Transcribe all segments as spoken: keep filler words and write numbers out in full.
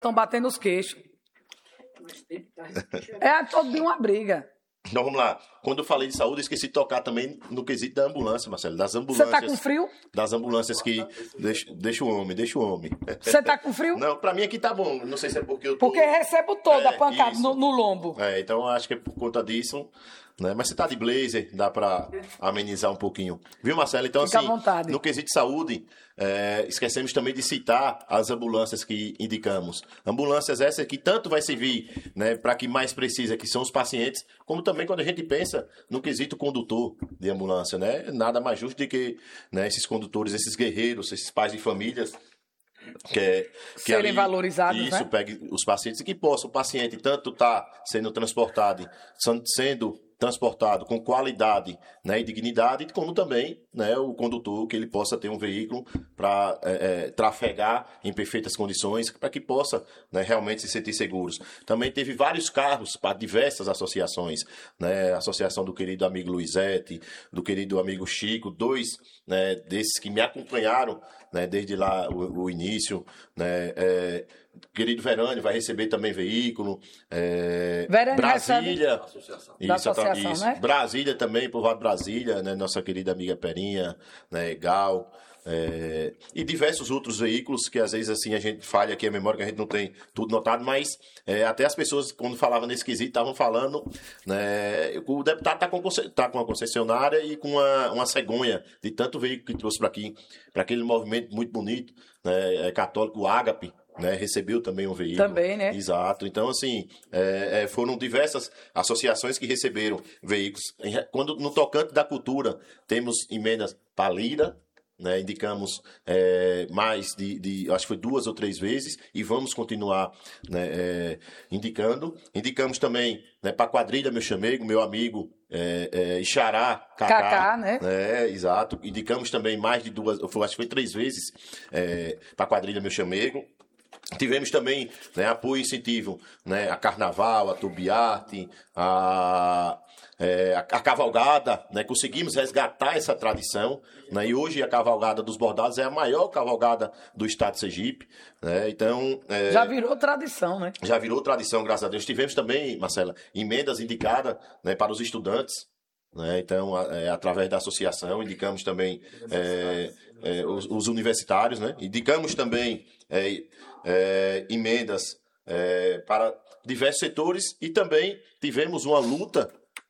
estão batendo os queixos. É todo dia uma briga. Então vamos lá. Quando eu falei de saúde, eu esqueci de tocar também no quesito da ambulância, Marcelo. Das ambulâncias. Você tá com frio? Das ambulâncias que. Deixa, deixa o homem, deixa o homem. Você tá com frio? Não, pra mim aqui tá bom. Não sei se é porque eu tô. Porque recebo toda é, a pancada no, no lombo. É, então eu acho que é por conta disso. Né? Mas você tá de blazer, dá pra amenizar um pouquinho. Viu, Marcelo? Então, Fica assim, à vontade. no quesito de saúde, é, esquecemos também de citar as ambulâncias que indicamos. Ambulâncias essas que tanto vai servir, né, para quem mais precisa, que são os pacientes, como também quando a gente pensa no quesito condutor de ambulância, né? Nada mais justo do que, né, esses condutores, esses guerreiros, esses pais de famílias, que, é, que serem ali, valorizados, isso, né? Pegue os pacientes e que possa o paciente tanto estar tá sendo transportado, sendo transportado com qualidade, né, e dignidade, como também, né, o condutor, que ele possa ter um veículo para é, é, trafegar em perfeitas condições, para que possa, né, realmente se sentir seguros. Também teve vários carros para diversas associações, né, a associação do querido amigo Luizete, do querido amigo Chico, dois, né, desses que me acompanharam, né, desde lá o, o início, né, é, querido Verânio vai receber também veículo. É, Brasília. Associação. Da Isso, associação, isso. né? Brasília também, povoado Brasília, né? Nossa querida amiga Perinha, né? Gal. É, e diversos outros veículos que às vezes assim a gente falha aqui a memória, que a gente não tem tudo notado, mas é, até as pessoas quando falavam nesse quesito estavam falando, né, o deputado está com, tá com uma concessionária e com uma, uma cegonha de tanto veículo que trouxe para aqui, para aquele movimento muito bonito, né, é, católico, o Ágape, né, recebeu também um veículo. Também, né? Exato. Então, assim, é, é, foram diversas associações que receberam veículos. Quando no tocante da cultura, temos emendas para Lira, né, indicamos é, mais de, de, acho que foi duas ou três vezes, e vamos continuar, né, é, indicando. Indicamos também, né, para a quadrilha, meu chamego, meu amigo, é, é, Ixará, Cacá, Cacá, né? É, exato. Indicamos também mais de duas, acho que foi três vezes, é, para a quadrilha, meu chamego. Tivemos também, né, apoio e incentivo, né, a Carnaval, a Tubiarte, a, é, a, a Cavalgada, né, conseguimos resgatar essa tradição, né, e hoje a Cavalgada dos Bordados é a maior cavalgada do estado de Sergipe, né, então... É, já virou tradição, né? Já virou tradição, graças a Deus. Tivemos também, Marcela, emendas indicadas, né, para os estudantes, né, então, é, através da associação, indicamos também é, é, os, os universitários, né, indicamos também... É, É, emendas é, para diversos setores e também tivemos uma luta,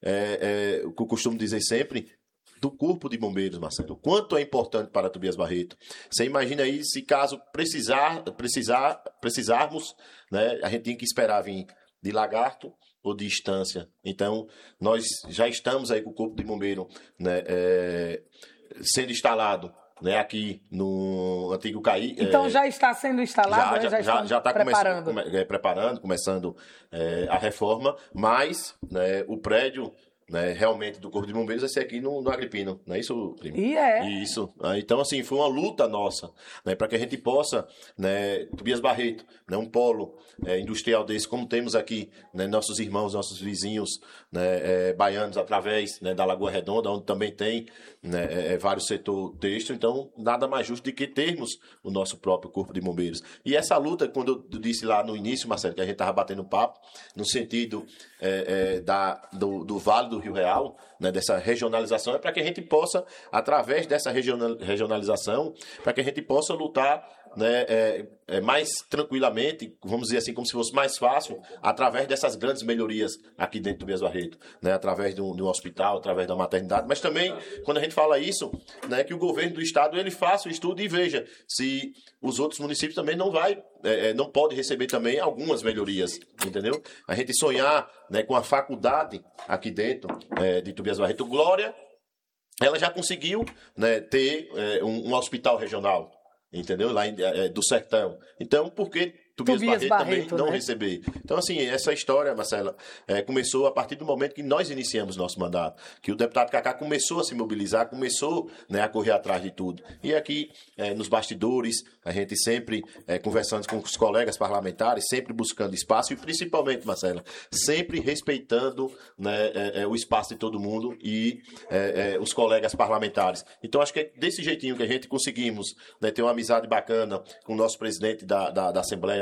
é, é, o que eu costumo dizer sempre, do Corpo de Bombeiros, Marcelo. O quanto é importante para Tobias Barreto. Você imagina aí, se caso precisar, precisar, precisarmos, né, a gente tem que esperar vir de Lagarto ou de Estância. Então, nós já estamos aí com o Corpo de Bombeiro, né, é, sendo instalado, né, aqui no antigo C A I. Então é, já está sendo instalado, já, já, já, já, já está preparando. Come, come, é, preparando, começando é, a reforma, mas, né, o prédio, né, realmente do Corpo de Bombeiros vai ser aqui no, no Agripino, não é isso, primo? E é. Isso. Então, assim, foi uma luta nossa, né, para que a gente possa, né, Tobias Barreto, né, um polo é, industrial desse, como temos aqui, né, nossos irmãos, nossos vizinhos, né, é, baianos, através, né, da Lagoa Redonda, onde também tem, né, é, vários setores têxtil, então nada mais justo do que termos o nosso próprio Corpo de Bombeiros. E essa luta, quando eu disse lá no início, Marcelo, que a gente estava batendo papo, no sentido é, é, da, do, do Vale do Rio Real, né, dessa regionalização, é para que a gente possa, através dessa regional, regionalização, para que a gente possa lutar, né, é, é, mais tranquilamente, vamos dizer assim, como se fosse mais fácil, através dessas grandes melhorias aqui dentro do Tobias Barreto, né, através de um, de um hospital, através da maternidade, mas também, quando a gente fala isso, né, que o governo do estado ele faça o estudo e veja se os outros municípios também não vai, é, não pode receber também algumas melhorias, entendeu? A gente sonhar, né, com a faculdade aqui dentro é, de Tobias Barreto. Glória, ela já conseguiu, né, ter é, um, um hospital regional, entendeu? Lá em, é, do Sertão. Então, por que Tobias, Tobias Barreto, Barreto também não né? receber? Então, assim, essa história, Marcela, é, começou a partir do momento que nós iniciamos nosso mandato, que o deputado Cacá começou a se mobilizar, começou, né, a correr atrás de tudo. E aqui, é, nos bastidores, a gente sempre é, conversando com os colegas parlamentares, sempre buscando espaço e, principalmente, Marcela, sempre respeitando, né, é, é, o espaço de todo mundo e é, é, os colegas parlamentares. Então, acho que é desse jeitinho que a gente conseguimos, né, ter uma amizade bacana com o nosso presidente da, da, da Assembleia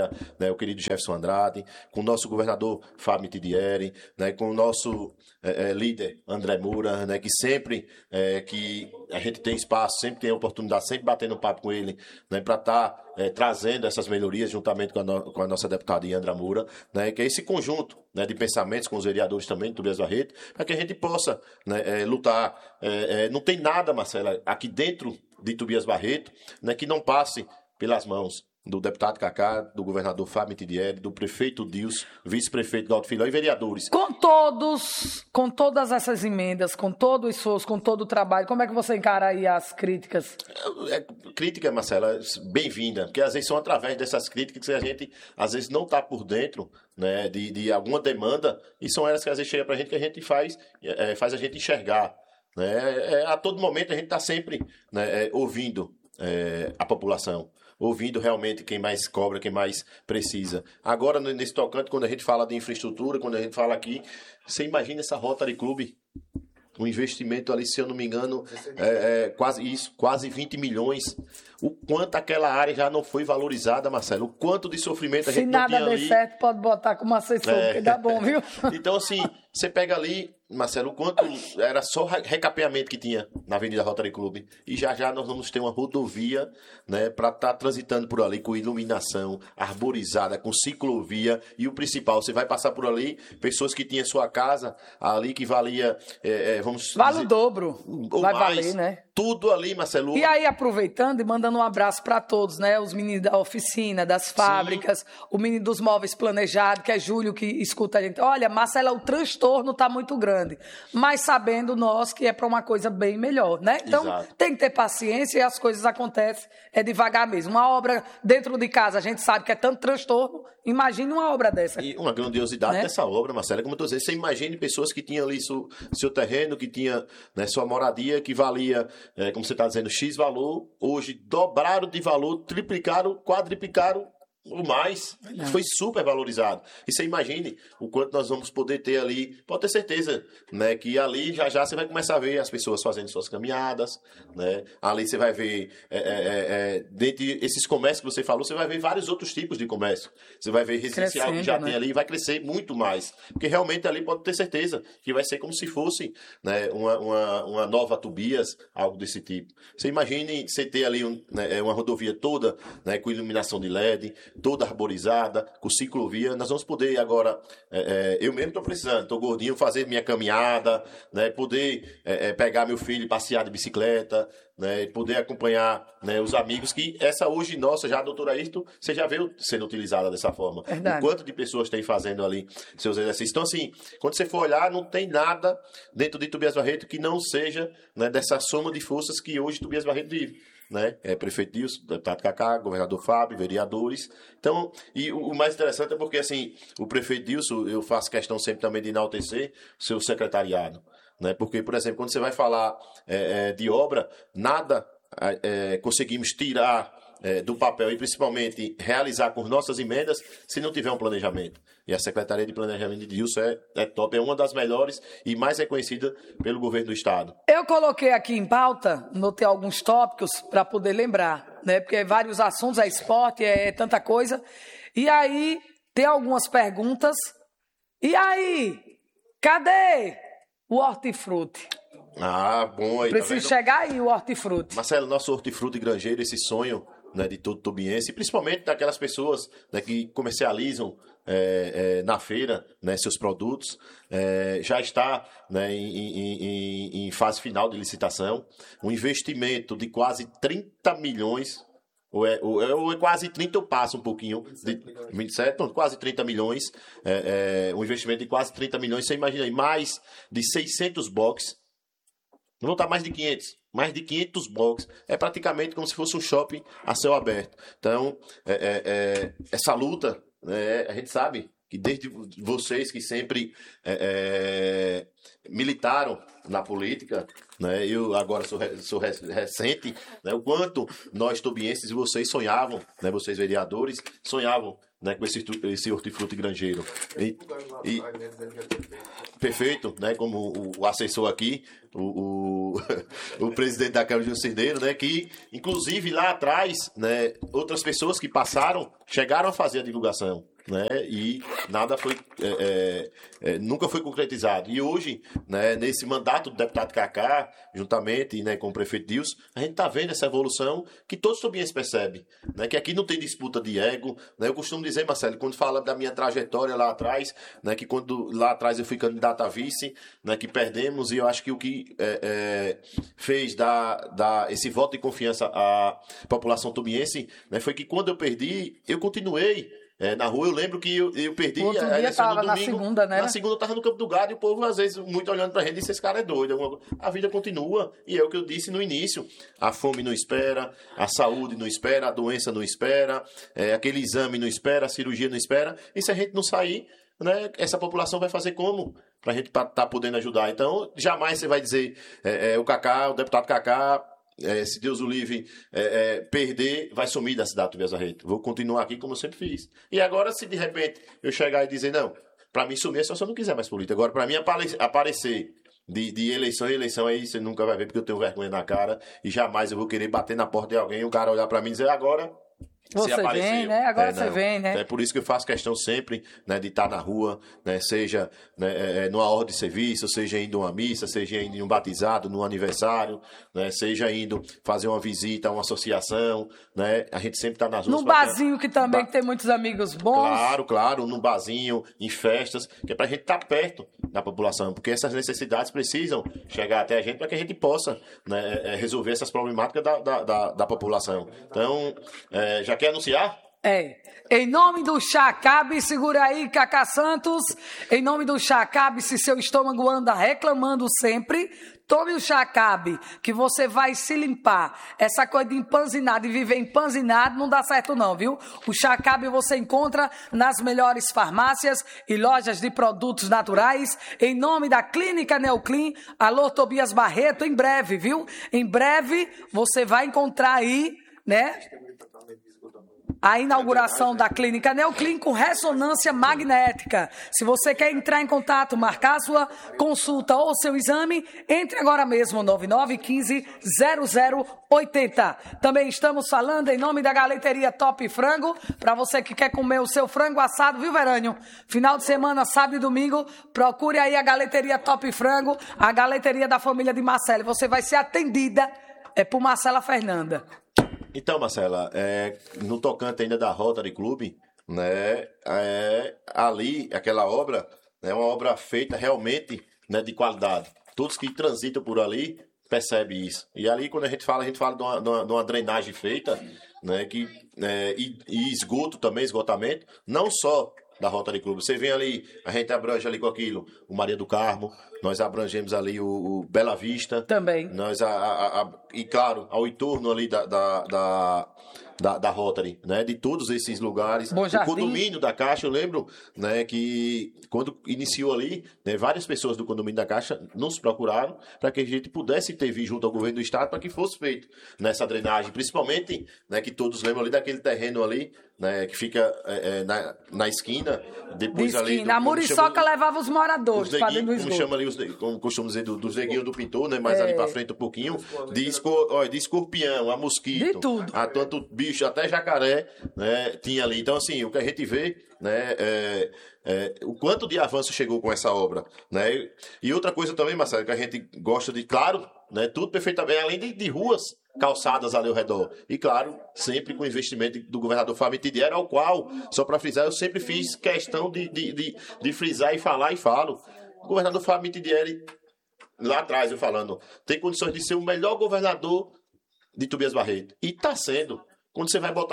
Câmara, né, o querido Jefferson Andrade, com o nosso governador Fábio Tidieri, né, com o nosso é, é, líder André Moura, né, que sempre é, que a gente tem espaço, sempre tem oportunidade, sempre batendo papo com ele, né, para estar tá, é, trazendo essas melhorias juntamente com a, no, com a nossa deputada Yandra Moura, né, que é esse conjunto, né, de pensamentos com os vereadores também, Tobias Barreto, para que a gente possa, né, é, lutar. É, é, não tem nada, Marcela, aqui dentro de Tobias Barreto, né, que não passe pelas mãos do deputado Cacá, do governador Fábio Tidieri, do prefeito Dilson, vice-prefeito Galdo Filho e vereadores. Com todos, com todas essas emendas, com todo o esforço, com todo o trabalho, como é que você encara aí as críticas? É, é, crítica, Marcela, bem-vinda, porque às vezes são através dessas críticas que a gente, às vezes, não está por dentro, né, de, de alguma demanda, e são elas que às vezes chegam para a gente que a gente faz, é, faz a gente enxergar. Né? É, a todo momento a gente está sempre, né, é, ouvindo é, a população. Ouvindo realmente quem mais cobra, quem mais precisa. Agora, nesse tocante, quando a gente fala de infraestrutura, quando a gente fala aqui, você imagina essa Rotary Club, um investimento ali, se eu não me engano, é, é, quase isso, quase vinte milhões. O quanto aquela área já não foi valorizada, Marcelo, o quanto de sofrimento a gente não tinha ali. Se nada der certo, pode botar como assessor, é. porque dá bom, viu? Então, assim, você pega ali, Marcelo, o quanto era só recapeamento que tinha na Avenida Rotary Club. E já já nós vamos ter uma rodovia, né, para estar tá transitando por ali com iluminação, arborizada, com ciclovia. E o principal, você vai passar por ali, pessoas que tinham sua casa ali que valia, é, é, vamos vale dizer, o dobro. Vai mais, valer, né? Tudo ali, Marcelo. E aí, aproveitando e mandando um abraço para todos, né? Os meninos da oficina, das fábricas, Sim. o menino dos móveis planejados, que é Júlio, que escuta a gente. Olha, Marcela, o transtorno está muito grande, mas sabendo nós que é para uma coisa bem melhor, né? Então, Exato. Tem que ter paciência e as coisas acontecem é devagar mesmo. Uma obra dentro de casa, a gente sabe que é tanto transtorno, imagine uma obra dessa. E uma grandiosidade né? dessa obra, Marcela, como eu estou dizendo, você imagine pessoas que tinham ali seu, seu terreno, que tinha, né, sua moradia, que valia, é, como você está dizendo, X valor, hoje dobraram de valor, triplicaram, quadriplicaram o mais, Não. foi super valorizado. E você imagine o quanto nós vamos poder ter ali, pode ter certeza, né, que ali já já você vai começar a ver as pessoas fazendo suas caminhadas, né, ali você vai ver, é, é, é, dentre esses comércios que você falou, você vai ver vários outros tipos de comércio. Você vai ver residencial Crescendo, que já né? tem ali e vai crescer muito mais. Porque realmente ali pode ter certeza que vai ser como se fosse, né, uma, uma, uma nova Tobias, algo desse tipo. Você imagine você ter ali um, né, uma rodovia toda, né, com iluminação de L E D, toda arborizada, com ciclovia. Nós vamos poder agora, é, é, eu mesmo estou precisando, estou gordinho, fazer minha caminhada, né, poder é, é, pegar meu filho e passear de bicicleta, né, poder acompanhar, né, os amigos, que essa hoje nossa, já a doutora Ayrton, você já viu sendo utilizada dessa forma. Verdade. O quanto de pessoas tem fazendo ali seus exercícios. Então, assim, quando você for olhar, não tem nada dentro de Tobias Barreto que não seja, né, dessa soma de forças que hoje Tobias Barreto vive. Né? É, prefeito Dilson, deputado Cacá, governador Fábio, vereadores. Então, e o, o mais interessante é porque, assim, o prefeito Dilson, eu faço questão sempre também de enaltecer o seu secretariado. Né? Porque, por exemplo, quando você vai falar é, é, de obra, nada é, conseguimos tirar é, do papel e principalmente realizar com nossas emendas se não tiver um planejamento. E a Secretaria de Planejamento de Dilson é, é top, é uma das melhores e mais reconhecida pelo governo do Estado. Eu coloquei aqui em pauta, notei alguns tópicos para poder lembrar, né? Porque é vários assuntos, é esporte, é tanta coisa. E aí, tem algumas perguntas. E aí, cadê o hortifruti? Ah, bom. Aí, Preciso tá chegar aí, o hortifruti. Marcelo, nosso hortifruti granjeiro, esse sonho, né, de todo tobiense, e principalmente daquelas pessoas, né, que comercializam é, é, na feira, né, seus produtos, é, já está, né, em, em, em, em fase final de licitação, um investimento de quase trinta milhões, ou é, ou é, ou é quase trinta, eu passo um pouquinho, de vinte e sete, não, quase trinta milhões, é, é, um investimento de quase trinta milhões, você imagina aí, mais de seiscentos boxes, não vão estar mais de quinhentos, mais de quinhentos boxes. É praticamente como se fosse um shopping a céu aberto. Então, é, é, é, essa luta, né, a gente sabe que desde vocês que sempre é, militaram na política, né? Eu agora sou, re, sou recente, né? O quanto nós tobienses e vocês sonhavam, né? Vocês vereadores sonhavam, né? Com esse, esse hortifruti granjeiro. E, e, perfeito, né? Como o, o assessor aqui, o, o, o presidente da Câmara de Cideiro, né? Que inclusive lá atrás, né? Outras pessoas que passaram chegaram a fazer a divulgação. Né? E nada foi é, é, nunca foi concretizado. E hoje, né, nesse mandato do deputado Cacá, juntamente, né, com o prefeito Dilson, a gente está vendo essa evolução que todos também se percebem, né, que aqui não tem disputa de ego, né? Eu costumo dizer, Marcelo, quando fala da minha trajetória lá atrás, né, que quando lá atrás eu fui candidato a vice, né, que perdemos, e eu acho que o que é, é, fez dar, dar esse voto de confiança à população tobiense, né, foi que quando eu perdi, eu continuei É, na rua. Eu lembro que eu, eu perdi outro a eleição dia no domingo. Na segunda, né? Na segunda eu tava no Campo do Gado e o povo, às vezes, muito olhando pra gente, disse, esse cara é doido. A vida continua. E é o que eu disse no início. A fome não espera, a saúde não espera, a doença não espera, é, aquele exame não espera, a cirurgia não espera. E se a gente não sair, né, essa população vai fazer como? Pra gente estar tá podendo ajudar. Então, jamais você vai dizer, é, é, o Cacá, o deputado Cacá, É, se Deus o livre, é, é, perder, vai sumir da cidade do Tobias Barreto. Vou continuar aqui como eu sempre fiz. E agora, se de repente eu chegar e dizer, não, para mim sumir é só se eu não quiser mais política. Agora, para mim aparecer de, de eleição em eleição, aí você nunca vai ver, porque eu tenho vergonha na cara e jamais eu vou querer bater na porta de alguém e o cara olhar para mim e dizer, agora... Você vem, né? Agora é, você vem, né? É por isso que eu faço questão sempre, né, de estar na rua, né, seja, né, é, numa ordem de serviço, seja indo a uma missa, seja indo em um batizado, num aniversário, né, seja indo fazer uma visita a uma associação, né? A gente sempre está nas ruas. Num barzinho que também ba... tem muitos amigos bons. Claro, claro, num barzinho, em festas, que é pra gente estar tá perto da população, porque essas necessidades precisam chegar até a gente para que a gente possa, né, resolver essas problemáticas da, da, da, da população. Então, é, já quer anunciar? É. Em nome do Chacabe, segura aí, Cacá Santos. Em nome do Chacabe, se seu estômago anda reclamando sempre, tome o Chacabe, que você vai se limpar. Essa coisa de empanzinado e viver empanzinado não dá certo não, viu? O Chacabe você encontra nas melhores farmácias e lojas de produtos naturais. Em nome da Clínica Neoclin, alô Tobias Barreto, em breve, viu? Em breve você vai encontrar aí, né? A inauguração da Clínica Neoclin com ressonância magnética. Se você quer entrar em contato, marcar sua consulta ou seu exame, entre agora mesmo, nove nove um cinco, zero zero oito zero. Também estamos falando em nome da Galeteria Top Frango, para você que quer comer o seu frango assado, viu, Verânio? Final de semana, sábado e domingo, procure aí a Galeteria Top Frango, a Galeteria da família de Marcelo. Você vai ser atendida é, por Marcela Fernanda. Então, Marcela, é, no tocante ainda da Rotary Club, né, é, ali, aquela obra, é uma obra feita realmente, né, de qualidade. Todos que transitam por ali percebem isso. E ali, quando a gente fala, a gente fala de uma, de uma, de uma drenagem feita, né, que, é, e, e esgoto também, esgotamento, não só da Rotary Club. Você vem ali, a gente abrange ali com aquilo, o Maria do Carmo, nós abrangemos ali o, o Bela Vista. Também. Nós, a, a, a, e claro, ao entorno ali da, da, da, da, da Rotary, né? De todos esses lugares. Bom Jardim. O condomínio da Caixa, eu lembro, né, que quando iniciou ali, né, várias pessoas do condomínio da Caixa nos procuraram para que a gente pudesse intervir junto ao governo do estado para que fosse feito nessa drenagem, principalmente, né, que todos lembram ali daquele terreno ali, né, que fica é, é, na, na esquina, depois de ali... Esquina. Do, a Muriçoca chama, levava os moradores para dentro do esgoto. Como chama ali, os, como costuma dizer, do, dos neguinhos do pintor, né, mais é. ali para frente um pouquinho, de, escor, ó, de escorpião, a mosquito, de tudo. A tanto bicho, até jacaré, né, tinha ali. Então, assim, o que a gente vê, né, é, é, o quanto de avanço chegou com essa obra, né, e outra coisa também, Marcelo, que a gente gosta de, claro, né, tudo perfeitamente, além de, de ruas, calçadas ali ao redor. E, claro, sempre com investimento do governador Fábio Tidieri, ao qual, só para frisar, eu sempre fiz questão de, de, de, de frisar e falar e falo. O governador Fábio Tidieri, lá atrás eu falando, tem condições de ser o melhor governador de Tobias Barreto. E está sendo. Quando você vai botar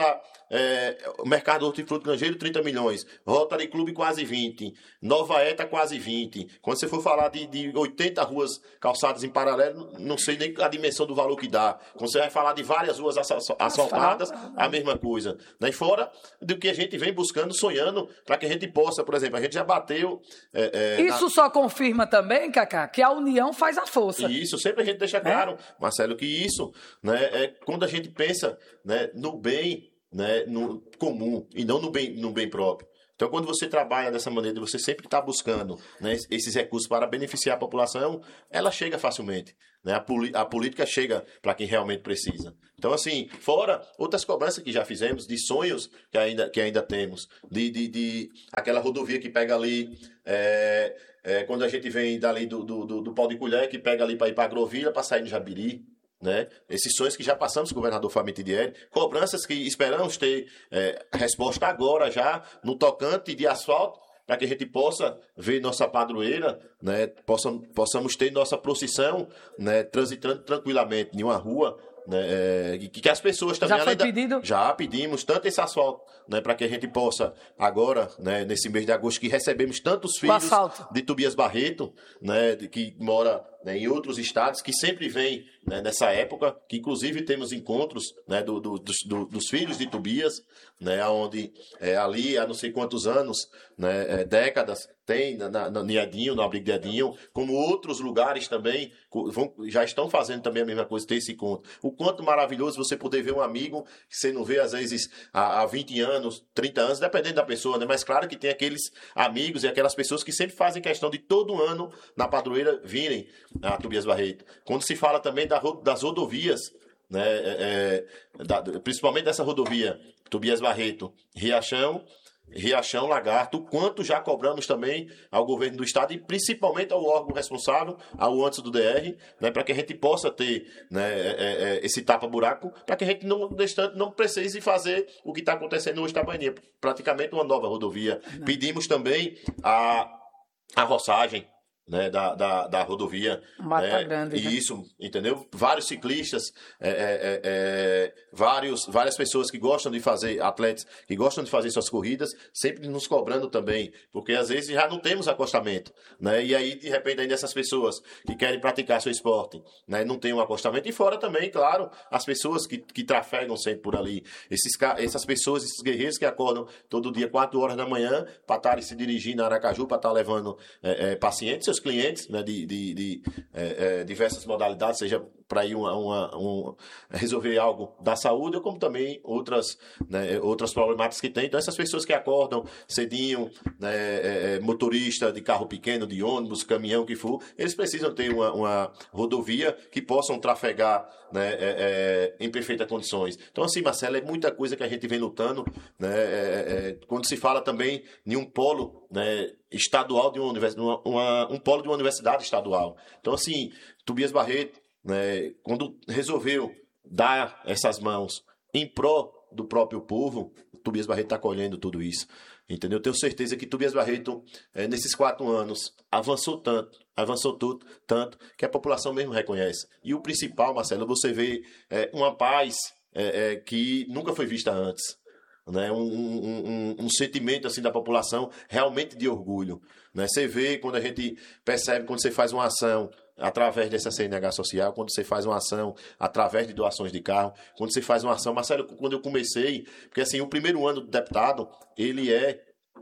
é, o mercado hortifruti granjeiro, trinta milhões. Rotary Club, quase vinte. Nova ETA, quase vinte. Quando você for falar de, de oitenta ruas calçadas em paralelo, não sei nem a dimensão do valor que dá. Quando você vai falar de várias ruas asfaltadas, a mesma coisa. Né? E fora do que a gente vem buscando, sonhando, para que a gente possa, por exemplo, a gente já bateu... É, é, isso na... só confirma também, Cacá, que a união faz a força. E isso, sempre a gente deixa claro, é? Marcelo, que isso, né, é quando a gente pensa, né, no bem, né, no comum e não no bem, no bem próprio. Então, quando você trabalha dessa maneira, você sempre está buscando, né, esses recursos para beneficiar a população, ela chega facilmente. Né? A, a política chega para quem realmente precisa. Então, assim, fora outras cobranças que já fizemos, de sonhos que ainda, que ainda temos, de, de, de aquela rodovia que pega ali, é, é, quando a gente vem dali do, do, do, do Pau de Colher, que pega ali para ir para a Agrovilha, para sair no Jabiri. Né? Esses sonhos que já passamos com o governador Fábio Mitidieri, cobranças que esperamos ter é, resposta agora já no tocante de asfalto, para que a gente possa ver nossa padroeira, né? Possam, possamos ter nossa procissão, né? Transitando tranquilamente em uma rua, né? É, que, que as pessoas também... Já foi pedido? Já pedimos tanto esse asfalto, né? Para que a gente possa agora, né? Nesse mês de agosto, que recebemos tantos filhos de Tobias Barreto, né? De, que mora... Né, em outros estados, que sempre vem, né, nessa época, que inclusive temos encontros, né, do, do, dos, do, dos filhos de Tobias, né, onde é, ali há não sei quantos anos, né, é, décadas, tem na, na, no Edinho, no Abrigo de Edinho, como outros lugares também vão, já estão fazendo também a mesma coisa, ter esse encontro. O quanto maravilhoso você poder ver um amigo que você não vê às vezes há, há vinte anos, trinta anos, dependendo da pessoa, né, mas claro que tem aqueles amigos e aquelas pessoas que sempre fazem questão de todo ano na padroeira virem a Tobias Barreto. Quando se fala também da, das rodovias, né, é, é, da, principalmente dessa rodovia Tobias Barreto, Riachão, Riachão, Lagarto, o quanto já cobramos também ao governo do estado e principalmente ao órgão responsável, ao antes do D R, né, para que a gente possa ter, né, é, é, esse tapa-buraco, para que a gente não, não precise fazer o que está acontecendo hoje na Bahia, praticamente uma nova rodovia. Não. Pedimos também a, a roçagem, né, da, da, da rodovia. Mata né, Grande. E né? isso, entendeu? Vários ciclistas, é, é, é, vários, várias pessoas que gostam de fazer, atletas que gostam de fazer suas corridas, sempre nos cobrando também, porque às vezes já não temos acostamento, né? E aí, de repente, ainda essas pessoas que querem praticar seu esporte, né, não tem um acostamento. E fora também, claro, as pessoas que, que trafegam sempre por ali. Esses, essas pessoas, esses guerreiros que acordam todo dia, quatro horas da manhã, para estarem se dirigindo a Aracaju, para estar levando é, é, pacientes, clientes, né, de, de, de é, é, diversas modalidades, seja para ir uma, uma, um, resolver algo da saúde, ou como também outras, né, outras problemáticas que tem. Então, essas pessoas que acordam cedinho, né, é, motorista de carro pequeno, de ônibus, caminhão, que for, eles precisam ter uma, uma rodovia que possam trafegar, né, é, é, em perfeitas condições. Então, assim, Marcelo, é muita coisa que a gente vem lutando, né, é, é, quando se fala também em um polo, né, estadual de uma universidade, uma, uma, um polo de uma universidade estadual. Então, assim, Tobias Barreto, né, quando resolveu dar essas mãos em pró do próprio povo, Tobias Barreto está colhendo tudo isso. Entendeu? Eu tenho certeza que Tobias Barreto, é, nesses quatro anos, avançou tanto, avançou tudo, tanto, que a população mesmo reconhece. E o principal, Marcelo, você vê é, uma paz é, é, que nunca foi vista antes. Né, um, um, um, um sentimento assim da população realmente de orgulho, né? Você vê quando a gente percebe, quando você faz uma ação através dessa C N H social, quando você faz uma ação através de doações de carro, quando você faz uma ação, Marcelo, quando eu comecei, porque assim, o primeiro ano do deputado, ele é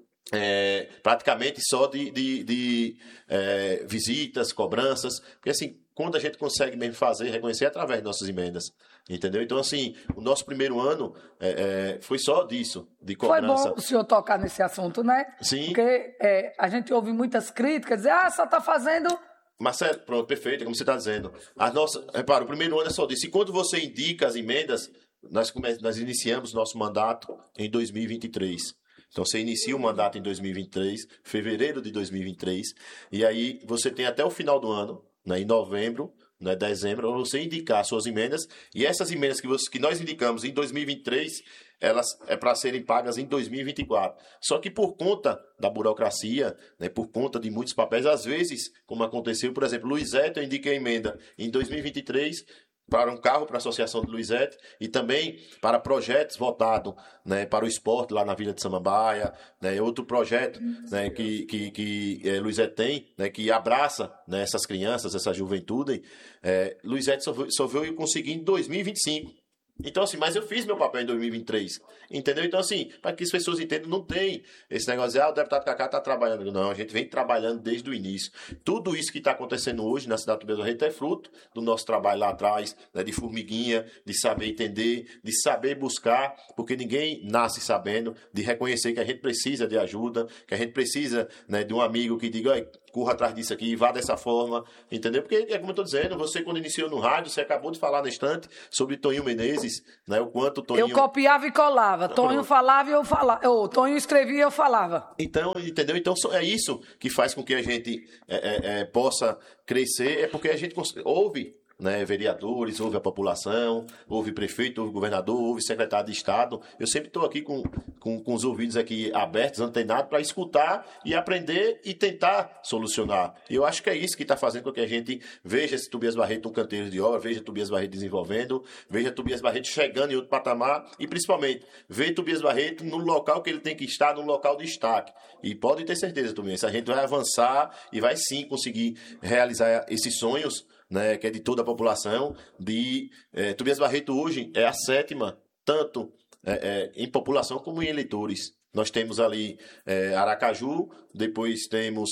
É, praticamente só de, de, de é, visitas, cobranças, porque assim, quando a gente consegue mesmo fazer, reconhecer através de nossas emendas, entendeu? Então assim, o nosso primeiro ano é, é, foi só disso, de cobrança. Foi bom o senhor tocar nesse assunto, né? Sim. Porque é, a gente ouve muitas críticas, dizer, ah, só está fazendo... Marcelo, pronto, perfeito, como você está dizendo. As nossas, repara, o primeiro ano é só disso. E quando você indica as emendas, nós, come, nós iniciamos nosso mandato em dois mil e vinte e três. Então, você inicia o mandato em dois mil e vinte e três, fevereiro de dois mil e vinte e três, e aí você tem até o final do ano, né, em novembro, né, dezembro, para você indicar suas emendas, e essas emendas que, você, que nós indicamos em dois mil e vinte e três, elas é para serem pagas em dois mil e vinte e quatro. Só que por conta da burocracia, né, por conta de muitos papéis, às vezes, como aconteceu, por exemplo, Luiz Eto, eu indiquei a emenda em dois mil e vinte e três, para um carro para a Associação de Luizete e também para projetos voltados, né, para o esporte lá na Vila de Samambaia, né, outro projeto, né, que, que, que é, Luizete tem, né, que abraça, né, essas crianças, essa juventude. É, Luizete só, só veio conseguir em dois mil e vinte e cinco. Então, assim, mas eu fiz meu papel em dois mil e vinte e três, entendeu? Então, assim, para que as pessoas entendam, não tem esse negócio de, ah, o deputado Cacá está trabalhando. Não, a gente vem trabalhando desde o início. Tudo isso que está acontecendo hoje na cidade de Tobias Barreto é fruto do nosso trabalho lá atrás, né, de formiguinha, de saber entender, de saber buscar, porque ninguém nasce sabendo, de reconhecer que a gente precisa de ajuda, que a gente precisa, né, de um amigo que diga, olha, corra atrás disso aqui, vá dessa forma, entendeu? Porque, é como eu estou dizendo, você quando iniciou no rádio, você acabou de falar na estante sobre Toninho Menezes, né? O quanto o Toninho... Eu copiava e colava. Não, Toninho pronto. falava e eu falava. O Toninho escrevia e eu falava. Então, entendeu? Então, é isso que faz com que a gente é, é, é, possa crescer, é porque a gente cons- ouve, né, vereadores, ouve a população, ouve prefeito, ouve governador, ouve secretário de Estado. Eu sempre estou aqui com, com, com os ouvidos aqui abertos, antenados, para escutar e aprender e tentar solucionar. E eu acho que é isso que está fazendo com que a gente veja esse Tobias Barreto um canteiro de obra, veja Tobias Barreto desenvolvendo, veja Tobias Barreto chegando em outro patamar e, principalmente, veja Tobias Barreto no local que ele tem que estar, no local de destaque. E pode ter certeza, Tobias, a gente vai avançar e vai sim conseguir realizar esses sonhos, né, que é de toda a população, de é, Tobias Barreto hoje é a sétima, tanto é, é, em população como em eleitores. Nós temos ali é, Aracaju, depois temos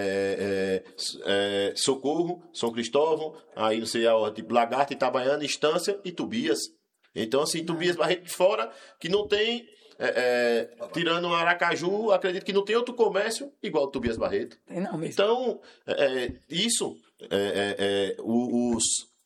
é, é, é, Socorro, São Cristóvão, aí não sei a ordem, tipo, Lagarto, Itabaiana, Estância e Tobias. Então, assim, Tobias Barreto de fora, que não tem... É, é, tirando Aracaju, acredito que não tem outro comércio igual o Tobias Barreto. Tem não mesmo. Então, é, isso, é, é, é, os,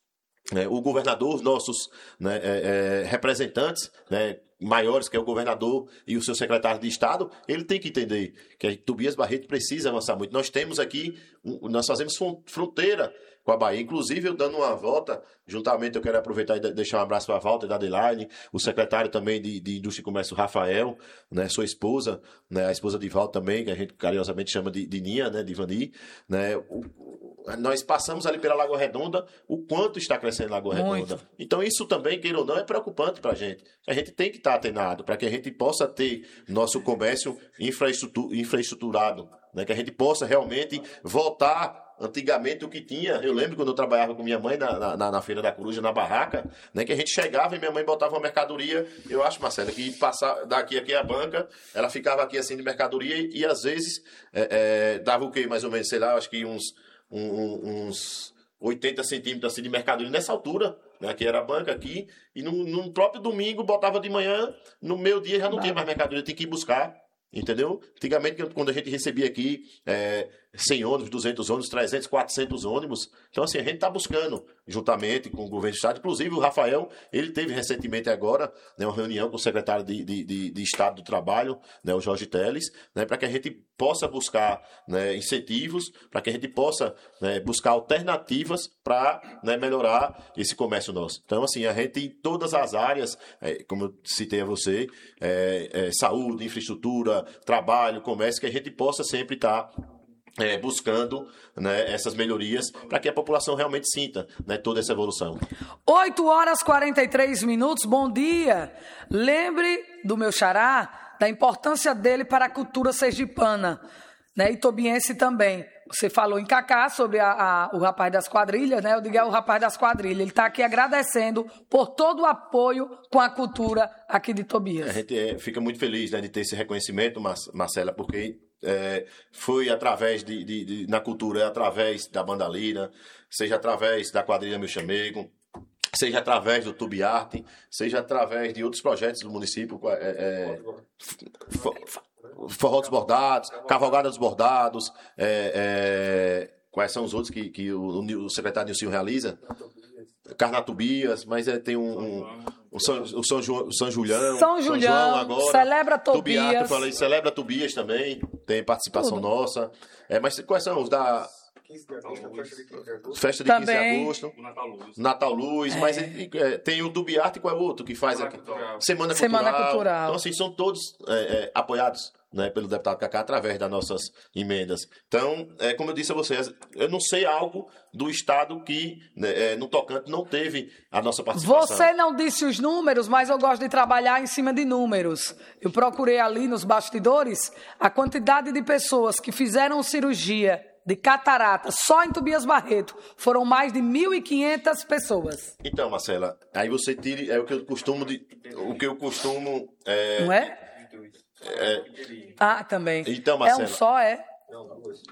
é, o governador, os nossos, né, é, é, representantes, né, maiores, que é o governador e o seu secretário de Estado, ele tem que entender que a Tobias Barreto precisa avançar muito. Nós temos aqui, nós fazemos fronteira com a Bahia. Inclusive, eu dando uma volta, juntamente eu quero aproveitar e deixar um abraço para a Walter da Adelaide, o secretário também de, de Indústria e Comércio, Rafael, né, sua esposa, né, a esposa de Walter também, que a gente carinhosamente chama de, de Ninha, né, de Ivani, né, o, nós passamos ali pela Lagoa Redonda, o quanto está crescendo a Lagoa Redonda. Muito. Então, isso também, queira ou não, é preocupante para a gente. A gente tem que estar atenado para que a gente possa ter nosso comércio infraestrutur, infraestruturado, né? Que a gente possa realmente voltar antigamente o que tinha. Eu lembro quando eu trabalhava com minha mãe na, na, na Feira da Coruja, na barraca, né? Que a gente chegava e minha mãe botava uma mercadoria, eu acho, Marcela, que passar daqui aqui a banca, ela ficava aqui assim de mercadoria e, e às vezes é, é, dava o quê? Mais ou menos, sei lá, acho que uns Um, uns oitenta centímetros assim de mercadoria nessa altura, né? Que era a banca aqui, e no, no próprio domingo botava de manhã, no meio dia já não tinha mais mercadoria, tinha que ir buscar, entendeu? Antigamente, quando a gente recebia aqui é, cem ônibus, duzentos ônibus, trezentos, quatrocentos ônibus, então assim, a gente está buscando, juntamente com o governo do Estado, inclusive o Rafael, ele teve recentemente agora, né, uma reunião com o secretário de, de, de, de Estado do Trabalho, né, o Jorge Teles, né, para que a gente possa buscar, né, incentivos, para que a gente possa, né, buscar alternativas para, né, melhorar esse comércio nosso. Então, assim, a gente em todas as áreas, é, como eu citei a você, é, é, saúde, infraestrutura, trabalho, comércio, que a gente possa sempre estar tá, É, buscando, né, essas melhorias para que a população realmente sinta, né, toda essa evolução. oito horas e quarenta e três minutos, bom dia. Lembre do meu xará, da importância dele para a cultura sergipana, né, e tobiense também. Você falou em Cacá sobre a, a, o rapaz das quadrilhas, né? Eu digo é o rapaz das quadrilhas. Ele está aqui agradecendo por todo o apoio com a cultura aqui de Tobias. A gente é, fica muito feliz, né, de ter esse reconhecimento, Marcela, porque É, foi através de, de, de na cultura, é através da Banda Lira, seja através da quadrilha Meu Chamego, seja através do Tubiarte, seja através de outros projetos do município, é, é, for, Forró dos Bordados, Cavalgada dos Bordados, é, é, quais são os outros que, que o, o secretário Nilson realiza? Carnatubias, mas é, tem um, um, um São, o São, Ju, São Julião, São Julião, São João agora, celebra Tobias. Tubiarte, eu falei, celebra Tubias também, tem participação Tudo. nossa. É, mas quais são os da quinze de agosto, festa de quinze de agosto. Festa de Também. quinze de agosto. O Natal Luz. Natal Luz, É. mas é, tem o do Biarte, qual é o outro que faz Semana aqui? Cultural. Semana, Semana Cultural. Cultural. Então, assim, são todos é, é, apoiados, né, pelo deputado Cacá através das nossas emendas. Então, é, como eu disse a vocês, eu não sei algo do Estado que, né, é, no tocante, não teve a nossa participação. Você não disse os números, mas eu gosto de trabalhar em cima de números. Eu procurei ali nos bastidores a quantidade de pessoas que fizeram cirurgia de catarata só em Tobias Barreto. Foram mais de mil e quinhentas pessoas. Então, Marcela, aí você tire, é o que eu costumo, de, o que eu costumo... É, Não é? é, Ah, também. Então, é Marcela. um só, é? Não, duas.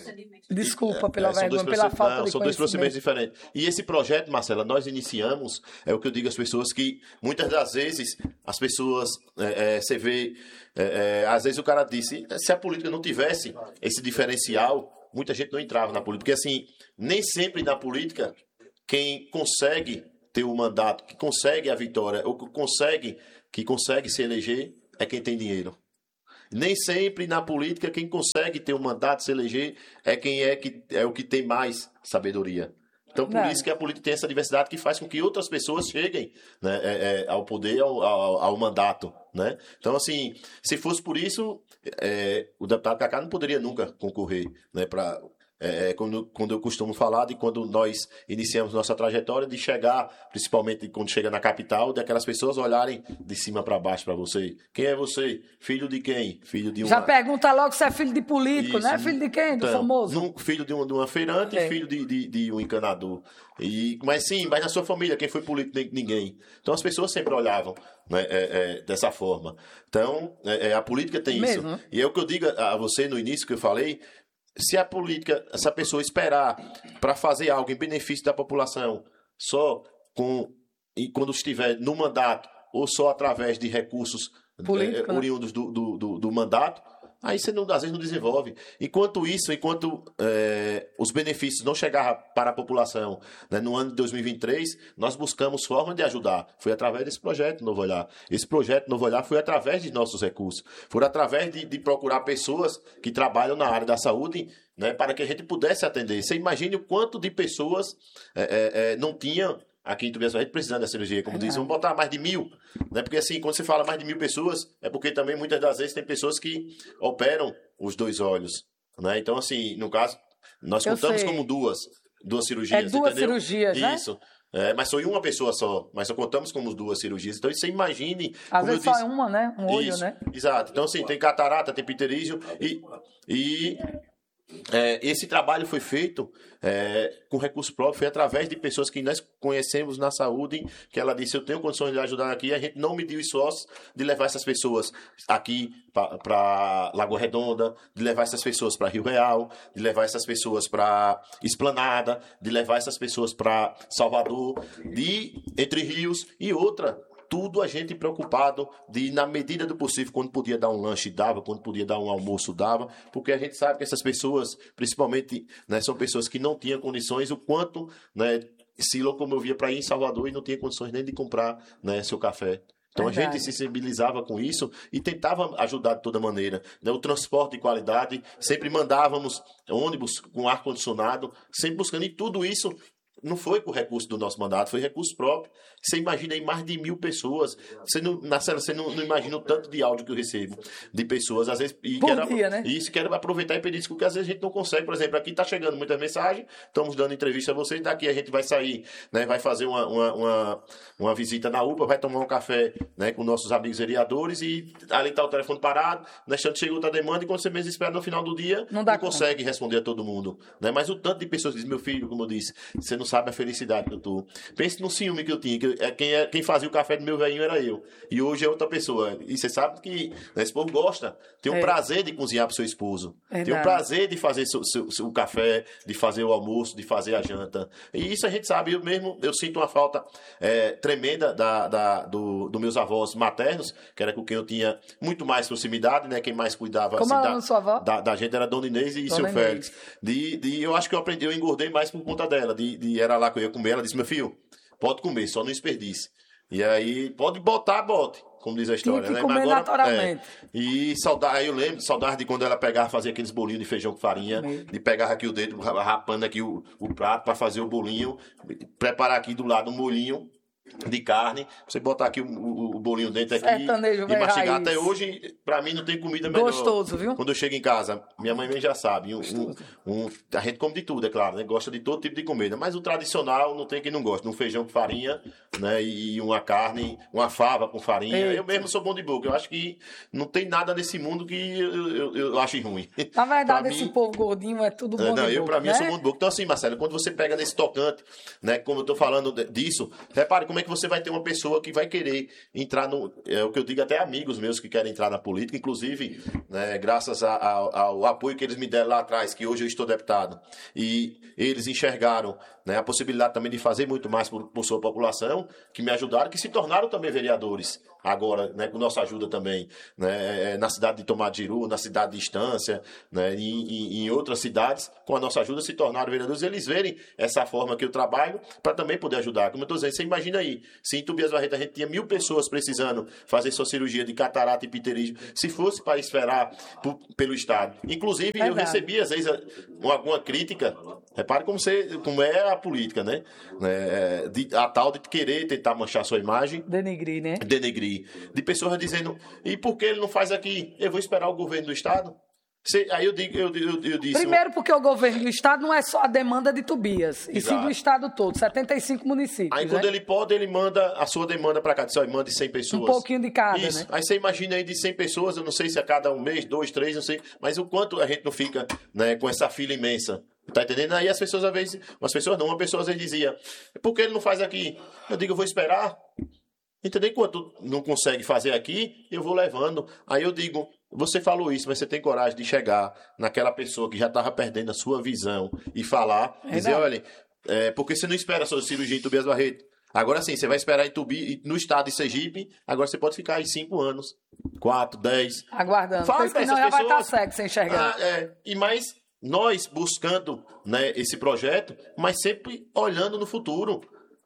Desculpa pela É, são dois vergonha, pela proced- falta não, de são dois procedimentos conhecimento. diferentes. E esse projeto, Marcela, nós iniciamos, é o que eu digo às pessoas, que muitas das vezes as pessoas, é, é, você vê, é, é, às vezes o cara disse, se a política não tivesse esse diferencial, muita gente não entrava na política. Porque assim, nem sempre na política, quem consegue ter o mandato, que consegue a vitória, ou que consegue, que consegue se eleger, é quem tem dinheiro. Nem sempre na política quem consegue ter um mandato, se eleger, é quem é, que, é o que tem mais sabedoria. Então, por Não. isso que a política tem essa diversidade que faz com que outras pessoas cheguem, né, é, é, ao poder, ao, ao, ao mandato. Né? Então, assim, se fosse por isso, é, o deputado Cacá não poderia nunca concorrer, né, para... É, quando, quando eu costumo falar de quando nós iniciamos nossa trajetória, de chegar, principalmente quando chega na capital, daquelas pessoas olharem de cima para baixo para você. Quem é você? Filho de quem? Filho de uma... Já pergunta logo se é filho de político, Isso. né? Filho de quem? Do Então, famoso? num- filho de uma, de uma feirante É. e filho de, de, de um encanador. E, mas sim, mas na sua família, quem foi político? Nem- Ninguém. Então as pessoas sempre olhavam, né, é, é, dessa forma. Então, é, é, a política tem Mesmo. isso. E é o que eu digo a você no início que eu falei, se a política, essa pessoa esperar para fazer algo em benefício da população só com, e quando estiver no mandato ou só através de recursos Político, eh, né? oriundos do, do, do, do mandato, aí você não, às vezes não desenvolve. Enquanto isso, enquanto eh, os benefícios não chegaram para a população, né, no ano de dois mil e vinte e três, nós buscamos forma de ajudar. Foi através desse projeto Novo Olhar. Esse projeto Novo Olhar foi através de nossos recursos. Foi através de, de procurar pessoas que trabalham na área da saúde, né, para que a gente pudesse atender. Você imagine o quanto de pessoas eh, eh, eh, não tinham aqui em Tobias Barreto precisando da cirurgia, como diz, vamos botar mais de mil, né? Porque assim, quando você fala mais de mil pessoas, é porque também muitas das vezes tem pessoas que operam os dois olhos, né? Então assim, no caso, nós Eu contamos sei. como duas, duas cirurgias, É duas entendeu? cirurgias, né? Isso. É, mas foi uma pessoa só, mas só contamos como duas cirurgias. Então você imagine, Às como vezes eu só disse, é uma, né? Um olho, isso, né? Exato. Então, assim, tem catarata, tem pterígio e, e é, esse trabalho foi feito é, com recurso próprio, foi através de pessoas que nós conhecemos na saúde, que ela disse, eu tenho condições de ajudar aqui, a gente não mediu esforços de levar essas pessoas aqui para Lagoa Redonda, de levar essas pessoas para Rio Real, de levar essas pessoas para Esplanada, de levar essas pessoas para Salvador, de Entre Rios e outra. Tudo a gente preocupado de, na medida do possível, quando podia dar um lanche, dava, quando podia dar um almoço, dava, porque a gente sabe que essas pessoas, principalmente, né, são pessoas que não tinham condições, o quanto, né, se locomovia para ir em Salvador e não tinha condições nem de comprar, né, seu café. Então Verdade. a gente se sensibilizava com isso e tentava ajudar de toda maneira. Né? O transporte de qualidade, sempre mandávamos ônibus com ar-condicionado, sempre buscando, e tudo isso não foi com recurso do nosso mandato, foi recurso próprio. Você imagina aí mais de mil pessoas. Você não, Marcelo, você não, não imagina o tanto de áudio que eu recebo de pessoas, às vezes. E Por quero, dia, né? Isso, quero aproveitar e pedir isso, porque às vezes a gente não consegue. Por exemplo, aqui está chegando muita mensagem, estamos dando entrevista a vocês, daqui a gente vai sair, né, vai fazer uma, uma, uma, uma visita na U P A, vai tomar um café, né, com nossos amigos vereadores e ali está o telefone parado, na chance chega outra demanda e quando você mesmo espera no final do dia, Não dá consegue responder a todo mundo. Né? Mas o tanto de pessoas que dizem, meu filho, como eu disse, você não sabe a felicidade que eu tô. Pense no ciúme que eu tinha, que eu, é, quem, é, quem fazia o café do meu velhinho era eu. E hoje é outra pessoa. E você sabe que né, esse povo gosta, tem o É. prazer de cozinhar pro seu esposo. Tem Verdade. o prazer de fazer seu, seu, seu café, de fazer o almoço, de fazer a janta. E isso a gente sabe, eu mesmo, eu sinto uma falta é, tremenda da, da, do, dos meus avós maternos, que era com quem eu tinha muito mais proximidade, né? Quem mais cuidava Como assim, é o da, nome da sua avó? Da, da gente era Dona Inês e Dona seu Inês. Félix. De, de, eu acho que eu aprendi, eu engordei mais por conta dela. De, de, era lá que eu ia comer, ela disse, meu filho, pode comer, só não desperdice. E aí, pode botar, bote. como diz a história, Tinha que né? comer Mas agora, naturalmente. é, e saudade, aí eu lembro, saudade de quando ela pegava, fazia aqueles bolinhos de feijão com farinha, Mesmo. de pegar aqui o dedo, rapando aqui o, o prato para fazer o bolinho, preparar aqui do lado um molhinho de carne, você botar aqui o, o, o bolinho dentro aqui Sertanejo, e velho, mastigar. raiz. Até hoje, pra mim, não tem comida melhor. Gostoso, viu? Quando eu chego em casa, minha mãe já sabe. Um, um, um, a gente come de tudo, é claro, né? Gosta de todo tipo de comida. Mas o tradicional não tem quem não gosta. Um feijão com farinha, né? E uma carne, uma fava com farinha. Eita. Eu mesmo sou bom de boca. Eu acho que não tem nada nesse mundo que eu, eu, eu acho ruim. Na verdade, Pra esse mim- povo gordinho é tudo bom é, não, de eu, boca, pra mim, né? eu sou muito boca. Então, assim, Marcelo, quando você pega nesse tocante, né, como eu tô falando de- disso, repare como é que você vai ter uma pessoa que vai querer entrar no. É o que eu digo até amigos meus que querem entrar na política, inclusive, né, graças a- a- ao apoio que eles me deram lá atrás, que hoje eu estou deputado, e eles enxergaram, né, a possibilidade também de fazer muito mais por, por sua população, que me ajudaram, que se tornaram também vereadores. Agora, né, com nossa ajuda também, né, é, na cidade de Tomajiru, na cidade de Estância, né, e em, em outras cidades, com a nossa ajuda se tornaram vereadores, e eles verem essa forma que eu trabalho para também poder ajudar. Como eu estou dizendo, você imagina aí, se em Tobias Barreto a gente tinha mil pessoas precisando fazer sua cirurgia de catarata e piterismo, se fosse para esperar por- pelo Estado. Inclusive, eu Verdade. recebi, às vezes, uma- alguma crítica, repare como, você, como é a política, né, É, de, a tal de querer tentar manchar sua imagem, Denegrir, né? denegrir, de pessoas dizendo, e por que ele não faz aqui? Eu vou esperar o governo do Estado? Cê- aí eu, digo, eu, eu, eu disse... Primeiro porque o governo do Estado não é só a demanda de Tobias, e sim Exato. do Estado todo, setenta e cinco municípios, Aí né? quando ele pode, ele manda a sua demanda para cá, diz, olha, mande cem pessoas. Um pouquinho de cada, Isso. né? Aí você imagina aí de cem pessoas, eu não sei se a cada um mês, dois, três, não sei, mas o quanto a gente não fica, né, com essa fila imensa. Tá entendendo? Aí as pessoas, às vezes, umas pessoas não, uma pessoa às vezes dizia, por que ele não faz aqui? Eu digo, eu vou esperar. Entendeu? Enquanto não consegue fazer aqui, eu vou levando. Aí eu digo, você falou isso, mas você tem coragem de chegar naquela pessoa que já estava perdendo a sua visão e falar, É dizer, verdade. olha, é, porque você não espera a sua cirurgia em Tobias Barreto. Agora sim, você vai esperar em Tubi, no estado de Sergipe, agora você pode ficar aí cinco anos, quatro, dez. Aguardando, Fala pois pra que não essas já vai estar pessoas. cego sem enxergar. Ah, é. E mais nós buscando, né, esse projeto, mas sempre olhando no futuro.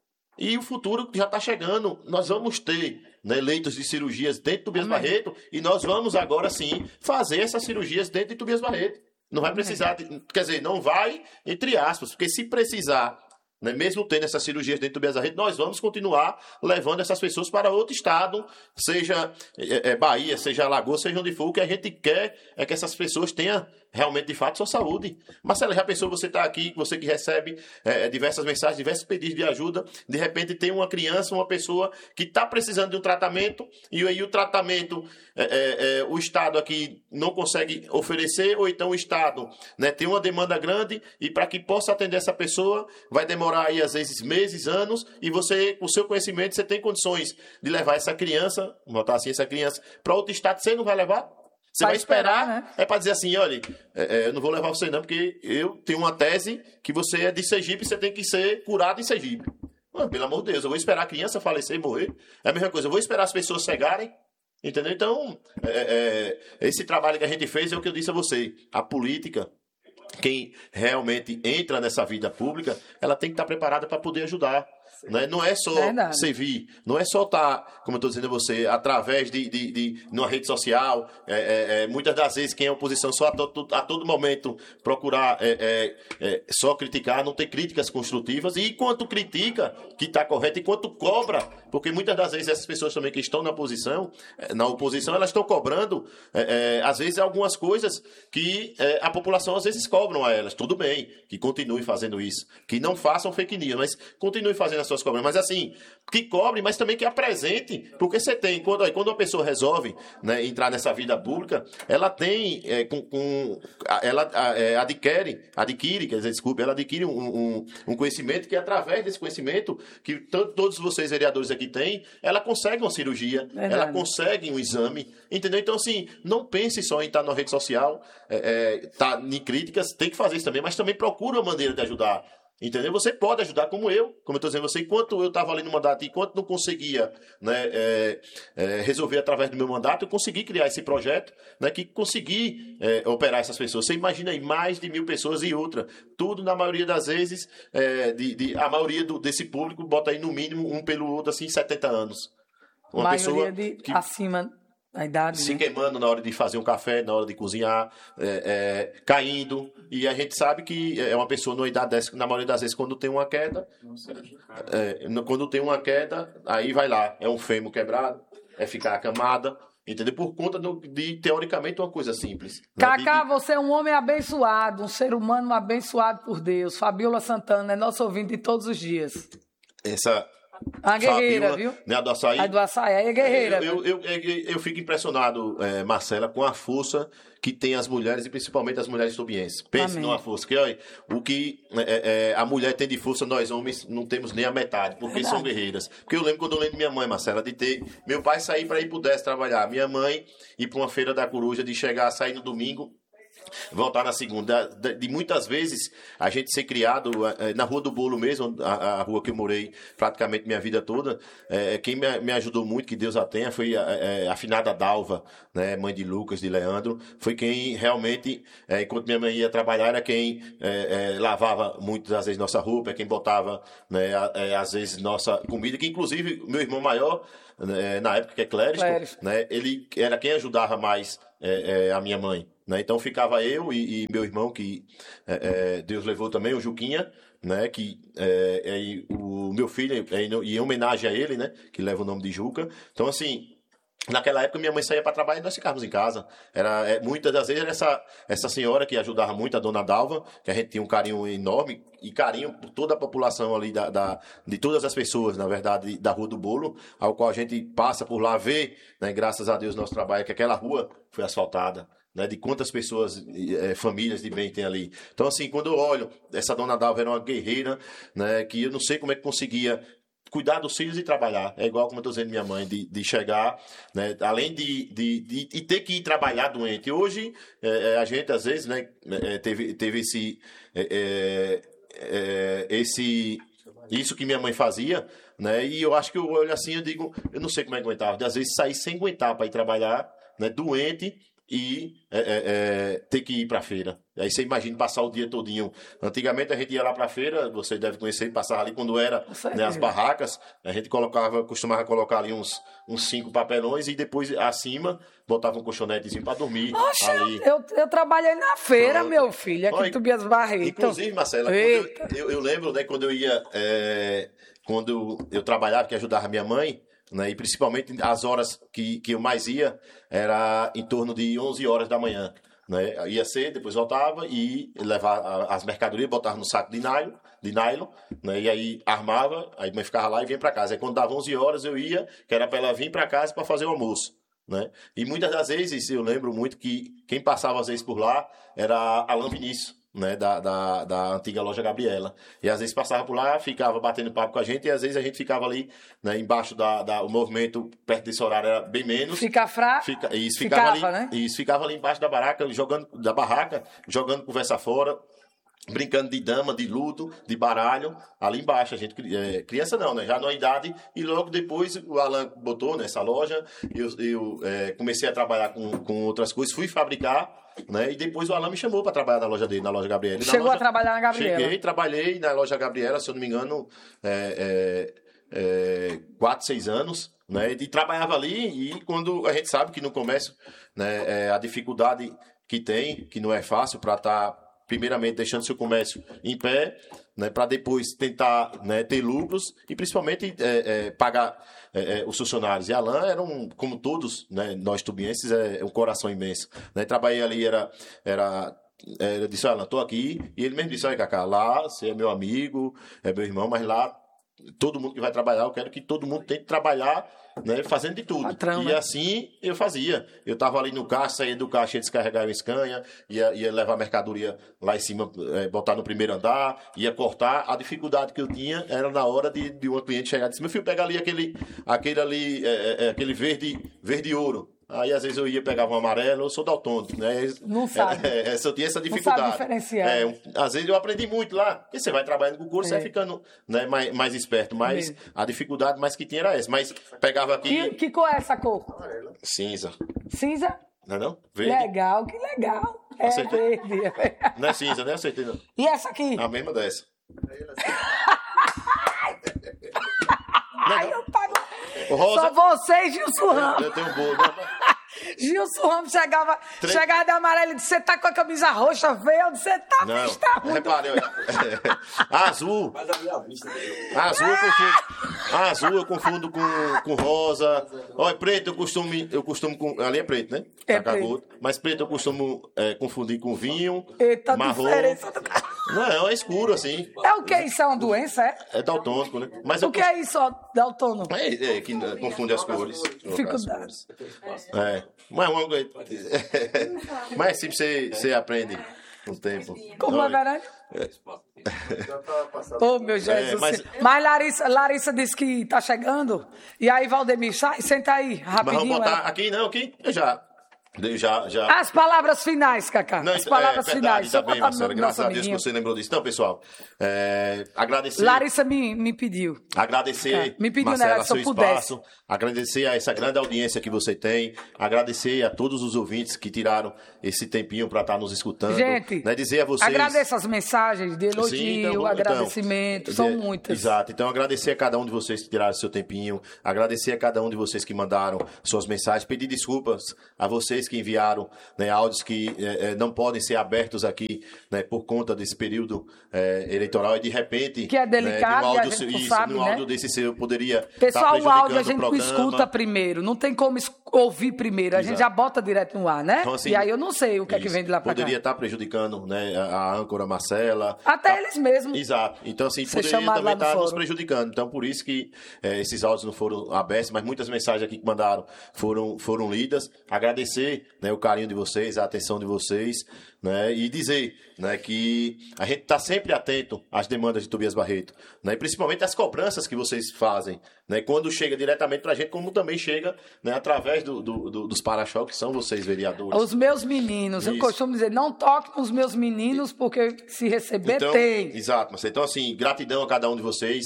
E o futuro já está chegando. Nós vamos ter, né, leitos de cirurgias dentro do Tobias Amém. Barreto e nós vamos agora sim fazer essas cirurgias dentro de Tobias Barreto. Não vai precisar, de- quer dizer, não vai, entre aspas, porque se precisar, né, mesmo tendo essas cirurgias dentro do Tobias Barreto, nós vamos continuar levando essas pessoas para outro estado, seja é, é, Bahia, seja Alagoas, seja onde for. O que a gente quer é que essas pessoas tenham realmente, de fato, sua saúde. Marcelo, já pensou, você está aqui, você que recebe é, diversas mensagens, diversos pedidos de ajuda, de repente tem uma criança, uma pessoa que está precisando de um tratamento, e aí o tratamento, é, é, é, o Estado aqui não consegue oferecer, ou então o Estado, né, tem uma demanda grande, e para que possa atender essa pessoa, vai demorar aí, às vezes, meses, anos, e você, com o seu conhecimento, você tem condições de levar essa criança, vamos botar assim, essa criança, para outro Estado, você não vai levar? Você Vai vai esperar, esperar, né? é para dizer assim, olha, é, é, eu não vou levar você não, porque eu tenho uma tese que você é de Sergipe e você tem que ser curado em Sergipe. Mano, pelo amor de Deus, eu vou esperar a criança falecer e morrer. É a mesma coisa, eu vou esperar as pessoas cegarem, entendeu? Então, é, é, esse trabalho que a gente fez é o que eu disse a você. A política, quem realmente entra nessa vida pública, ela tem que estar preparada para poder ajudar. Né? Não é só Verdade. servir, não é só estar, como eu estou dizendo a você, através de, de, de numa rede social, é, é, é, muitas das vezes quem é oposição só a, to, a todo momento procurar é, é, é, só criticar, não ter críticas construtivas, e enquanto critica, que está correto, enquanto cobra, porque muitas das vezes essas pessoas também que estão na oposição, é, na oposição, elas estão cobrando, é, é, às vezes algumas coisas que é, a população às vezes cobram a elas, tudo bem, que continue fazendo isso, que não façam fake news, mas continue fazendo as suas cobranças, mas assim, que cobre, mas também que apresente, porque você tem, quando, aí, quando uma pessoa resolve, né, entrar nessa vida pública, ela tem, é, com, com, ela é, adquire, adquire, quer dizer, desculpe, ela adquire um, um, um conhecimento que através desse conhecimento, que t- todos vocês vereadores aqui têm, ela consegue uma cirurgia, Verdade. ela consegue um exame, entendeu? Então assim, não pense só em estar na rede social, é, é, tá em críticas, tem que fazer isso também, mas também procura uma maneira de ajudar. Entendeu? Você pode ajudar como eu, como eu estou dizendo, você, enquanto eu estava ali no mandato, enquanto não conseguia, né, é, é, resolver através do meu mandato, eu consegui criar esse projeto, né, que consegui é, operar essas pessoas. Você imagina aí, mais de mil pessoas e outra. Tudo, na maioria das vezes, é, de, de, a maioria do, desse público bota aí no mínimo um pelo outro, assim, setenta anos. Uma maioria pessoa de que acima da idade. se né? queimando na hora de fazer um café, na hora de cozinhar, é, é, caindo. E a gente sabe que é uma pessoa numa idade dessa, na maioria das vezes, quando tem uma queda, é, no- quando tem uma queda, aí vai lá, é um fêmur quebrado, é ficar acamada, entendeu? Por conta do- de, teoricamente, uma coisa simples. né? Cacá, De- de- você é um homem abençoado, um ser humano abençoado por Deus. Fabiola Santana é nosso ouvinte de todos os dias. essa A guerreira, Fabiola, viu? né, a do açaí. A do açaí é guerreira. Eu, viu? eu, eu, eu- eu fico impressionado, é, Marcela, com a força que tem as mulheres e principalmente as mulheres tubienses. Pense Amém. numa força. Que, olha, o que é, é, a mulher tem de força, nós homens não temos nem a metade, porque Verdade. são guerreiras. Porque eu lembro quando eu lembro de minha mãe, Marcela, de ter meu pai sair para ir pro Deste trabalhar, minha mãe ir para uma feira da coruja, de chegar, sair no domingo, voltar na segunda. De, de muitas vezes a gente ser criado eh, na Rua do Bolo mesmo, a, a rua que eu morei praticamente minha vida toda. eh, quem me, me ajudou muito, que Deus a tenha, foi a, a, a finada Dalva, né, mãe de Lucas, de Leandro. Foi quem realmente, eh, enquanto minha mãe ia trabalhar, era quem eh, eh, lavava muitas das vezes nossa roupa, é quem botava, né, a- eh, às vezes nossa comida, que inclusive meu irmão maior, né, na época que é clérigo, Clérigo. né, ele era quem ajudava mais eh, eh, a minha mãe. Né? Então ficava eu e, e meu irmão, que é, é, Deus levou também, o Juquinha, né? Que é, é, o meu filho, é, em homenagem a ele, né? Que leva o nome de Juca. Então, assim, naquela época minha mãe saía para trabalhar e nós ficávamos em casa. Era, é, muitas das vezes era essa, essa senhora que ajudava muito, a dona Dalva, que a gente tinha um carinho enorme e carinho por toda a população ali, da, da, de todas as pessoas, na verdade, da Rua do Bolo, ao qual a gente passa por lá, vê, né? Graças a Deus, nosso trabalho, que aquela rua foi asfaltada. Né, de quantas pessoas, eh, famílias de bem tem ali. Então, assim, quando eu olho, essa dona Dalva era uma guerreira, né, que eu não sei como é que conseguia cuidar dos filhos e trabalhar. É igual, como eu estou dizendo, minha mãe, de, de chegar, né, além de, de, de, de ter que ir trabalhar doente. Hoje, eh, a gente, às vezes, né, eh, teve, teve esse, eh, eh, esse... Isso que minha mãe fazia, né? E eu acho que eu olho assim, eu digo, eu não sei como é que aguentava. Às vezes sair sem aguentar para ir trabalhar, né, doente, e é, é, é, ter que ir para a feira. Aí você imagina passar o dia todinho. Antigamente a gente ia lá para a feira, você deve conhecer, passava ali quando era, né, as barracas, a gente colocava, costumava colocar ali uns, uns cinco papelões e depois acima botava um colchonetezinho para dormir. Oxe, ali. eu, eu trabalhei na feira, Pronto. meu filho, aqui Olha, em Tobias Barreto. Inclusive, Marcela, quando Eita. eu, eu, eu lembro, né, quando eu ia, é, quando eu trabalhava, que ajudava minha mãe, né, e principalmente as horas que, que eu mais ia, era em torno de onze horas da manhã. Né? Ia cedo, depois voltava e levar a- as mercadorias, botava no saco de nylon, de nylon, né? E aí armava, aí a mãe ficava lá e vinha para casa. Aí quando dava onze horas eu ia, que era para ela vir para casa para fazer o almoço. Né? E muitas das vezes eu lembro muito que quem passava às vezes por lá era Alain Vinícius, né, da, da, da antiga loja Gabriela. E às vezes passava por lá, ficava batendo papo com a gente, e às vezes a gente ficava ali, né, embaixo da, da o movimento perto desse horário era bem menos. Fica fraco. Fica, isso, ficava, Ficava, ali, né? isso, ficava ali embaixo da barraca, jogando, da barraca, jogando conversa fora, brincando de dama, de ludo, de baralho, ali embaixo. A gente, é, criança não, né? Já na idade, e logo depois o Alan botou nessa loja, eu, eu é, comecei a trabalhar com, com outras coisas, fui fabricar, né? E depois o Alan me chamou para trabalhar na loja dele, na loja Gabriela. E na Chegou loja, a trabalhar na Gabriela. Cheguei, trabalhei na loja Gabriela, se eu não me engano, é, é, é, quatro, seis anos, né? E trabalhava ali, e quando a gente sabe que no comércio, né, é, a dificuldade que tem, que não é fácil para estar, tá, primeiramente, deixando seu comércio em pé, né, para depois tentar, né, ter lucros e principalmente é, é, pagar é, é, os funcionários. E Alan era um, como todos, né, nós tubienses, é um coração imenso. Né? Trabalhei ali, era... era é, eu disse, Alan, estou aqui. E ele mesmo disse, olha, Cacá, lá você é meu amigo, é meu irmão, mas lá todo mundo que vai trabalhar, eu quero que todo mundo tente trabalhar, né, fazendo de tudo. Patrão, e né? assim eu fazia. Eu estava ali no caixa, saía do caixa, ia descarregar o escanha, ia, ia levar a mercadoria lá em cima, é, botar no primeiro andar, ia cortar. A dificuldade que eu tinha era na hora de, de uma cliente chegar e disse, meu filho, pega ali aquele, aquele ali, é, é, aquele verde, verde ouro. Aí, às vezes, eu ia pegar um amarelo, eu sou daltônico, né? Não sabe. É, é, eu tinha essa Não dificuldade. sabe diferenciar. É, um- às vezes eu aprendi muito lá, porque você vai trabalhando com o curso, É. você vai ficando, né, mais, mais esperto, mas Mesmo. a dificuldade mais que tinha era essa. Mas pegava aqui Que, que cor é essa cor? cinza, Cinza? não é não? Verde. Legal, que legal. É Acertei. verde. Não é cinza, né? Acertei não. E essa aqui? A mesma dessa. Ai, eu pago. Rosa, Só você e Gilson Ramos. eu tenho um bolo. Não, mas- Gilson Ramos chegava, Tre- chegava de amarelo e disse, você tá com a camisa roxa, veio, eu disse, você tá, Não, bicho, tá muito... repare, olha. Azul. Mas a minha vista dele. Azul eu confundo, azul eu confundo com, com rosa. Olha, preto eu costumo, eu costumo com, ali é preto, né? É Tá com a preto. gota. Mas preto eu costumo é, confundir com vinho, Eita, marrom. diferença do cara. Não, é escuro assim. É o que? Isso é uma doença, é? É daltônico, né? Mas eu O que é isso, ó, Daltono? É, é que né, confunde as cores. Dificuldade. É. Mas, uma... Mas sempre você, você aprende com o tempo. Como é Olha, verdade? Já tá passando. Ô, meu Jesus. mas- mas Larissa, Larissa disse que tá chegando. E aí, Valdemir, sai, senta aí, Mas rapidinho. vamos botar ela- aqui, não, aqui eu já. eu Já, já. As palavras finais, Cacá. Não, As palavras é, finais. verdade, tá Só bem, botar Marcelo. no Graças nosso a Deus que amiguinho. você lembrou disso. Então, pessoal, é, agradecer. Larissa me, me pediu. Agradecer, Tá. Me pediu, Marcela, né, se eu seu pudesse. espaço, agradecer a essa grande audiência que você tem, agradecer a todos os ouvintes que tiraram esse tempinho para estar nos escutando. Gente, né, dizer a vocês... agradeço as mensagens de elogio, Sim, então, vamos- agradecimento, então, são de- muitas. Exato. Então, agradecer a cada um de vocês que tiraram seu tempinho, agradecer a cada um de vocês que mandaram suas mensagens, pedir desculpas a vocês que enviaram né, áudios que eh, eh, não podem ser abertos aqui né, por conta desse período eh, eleitoral e de repente... Que é delicado, né, e a áudio, gente seu- não isso, sabe, num né? áudio desse seu poderia tá Pessoal, o áudio a prejudicando gente o não programa. escuta primeiro. Não tem como es- ouvir primeiro. A gente Exato. já bota direto no ar, né? Então, assim, e aí eu não sei o que é que Isso. vem de lá pra Poderia cá. estar prejudicando né, a, a âncora Marcela. Até Tá- eles mesmos. Exato. Então, assim, Ser poderia chamado também lá do estar nos fórum. prejudicando. Então, por isso que eh, esses áudios não foram abertos, mas muitas mensagens aqui que mandaram foram, foram lidas. Agradecer né, o carinho de vocês, a atenção de vocês, né, e dizer né, que a gente está sempre atento às demandas de Tobias Barreto, né, e principalmente às cobranças que vocês fazem, né, quando chega diretamente para a gente, como também chega né, através do, do- do- dos para-choques, que são vocês, vereadores. Os meus meninos, eu Isso. costumo dizer, não toque nos meus meninos, porque se receber, Então, tem. exato, mas então assim, gratidão a cada um de vocês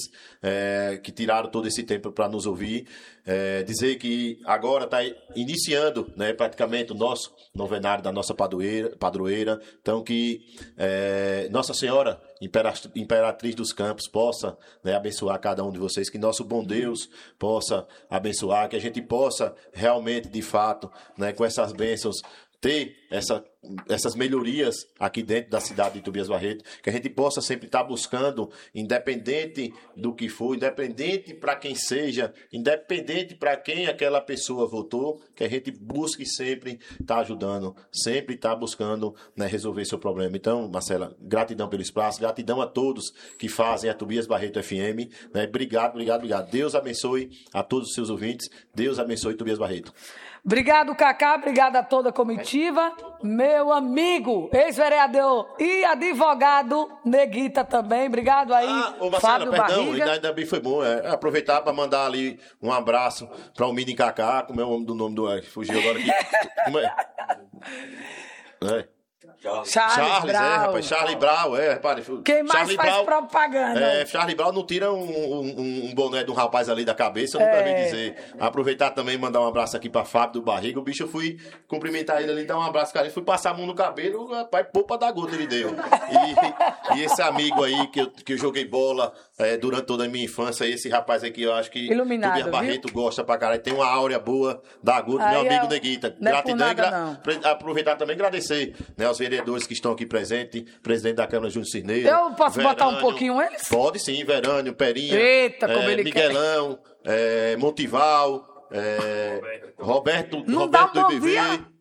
é, que tiraram todo esse tempo para nos ouvir. É, dizer que agora está iniciando né, praticamente o nosso novenário da nossa padroeira, padroeira. Então que é, Nossa Senhora, impera- Imperatriz dos Campos, possa né, abençoar cada um de vocês, que nosso bom Deus possa abençoar, que a gente possa realmente, de fato, né, com essas bênçãos, ter essa, essas melhorias aqui dentro da cidade de Tobias Barreto, que a gente possa sempre estar buscando, independente do que for, independente para quem seja, independente para quem aquela pessoa votou, que a gente busque sempre estar ajudando, sempre estar buscando né, resolver seu problema. Então, Marcela, gratidão pelo espaço, gratidão a todos que fazem a Tobias Barreto F M. Né? Obrigado, obrigado, obrigado. Deus abençoe a todos os seus ouvintes. Deus abençoe Tobias Barreto. Obrigado, Cacá. Obrigado a toda a comitiva. Meu amigo, ex-vereador e advogado Neguita também. Obrigado aí, Ah, ô Marcela, Fábio perdão, Barriga. ainda, ainda bem foi bom. É, aproveitar para mandar ali um abraço para o Mini Cacá, como é o nome do nome do. é, fugiu agora aqui. Como é? É. Charles, Charles, é, Brau. rapaz. Charlie Brown, é, repare. Quem mais Charlie faz Brown, propaganda? É, Charlie Brown não tira um, um, um boné de um rapaz ali da cabeça, eu nunca É. vi dizer. Aproveitar também e mandar um abraço aqui pra Fábio do Barriga. O bicho eu fui cumprimentar ele ali, dar um abraço, cara. Ele fui passar a mão no cabelo, rapaz, poupa da gota ele deu. E, e esse amigo aí que eu, que eu joguei bola é, durante toda a minha infância, esse rapaz aí que eu acho que Iluminado, Tobias viu? Barreto gosta pra caralho, tem uma áurea boa da gota, Aí meu amigo é- Neguita. não é por Gratidão e nada, gra- não. pre- aproveitar também e agradecer né, aos vereadores que estão aqui presentes, presidente da Câmara Júnior Cirneiro. Eu posso botar um Verânio, pouquinho eles? Pode sim, Verânio, Perinha, Eita, como é, ele Miguelão, é, Montival, é, Roberto, Não dá Roberto um do bom I B V. dia.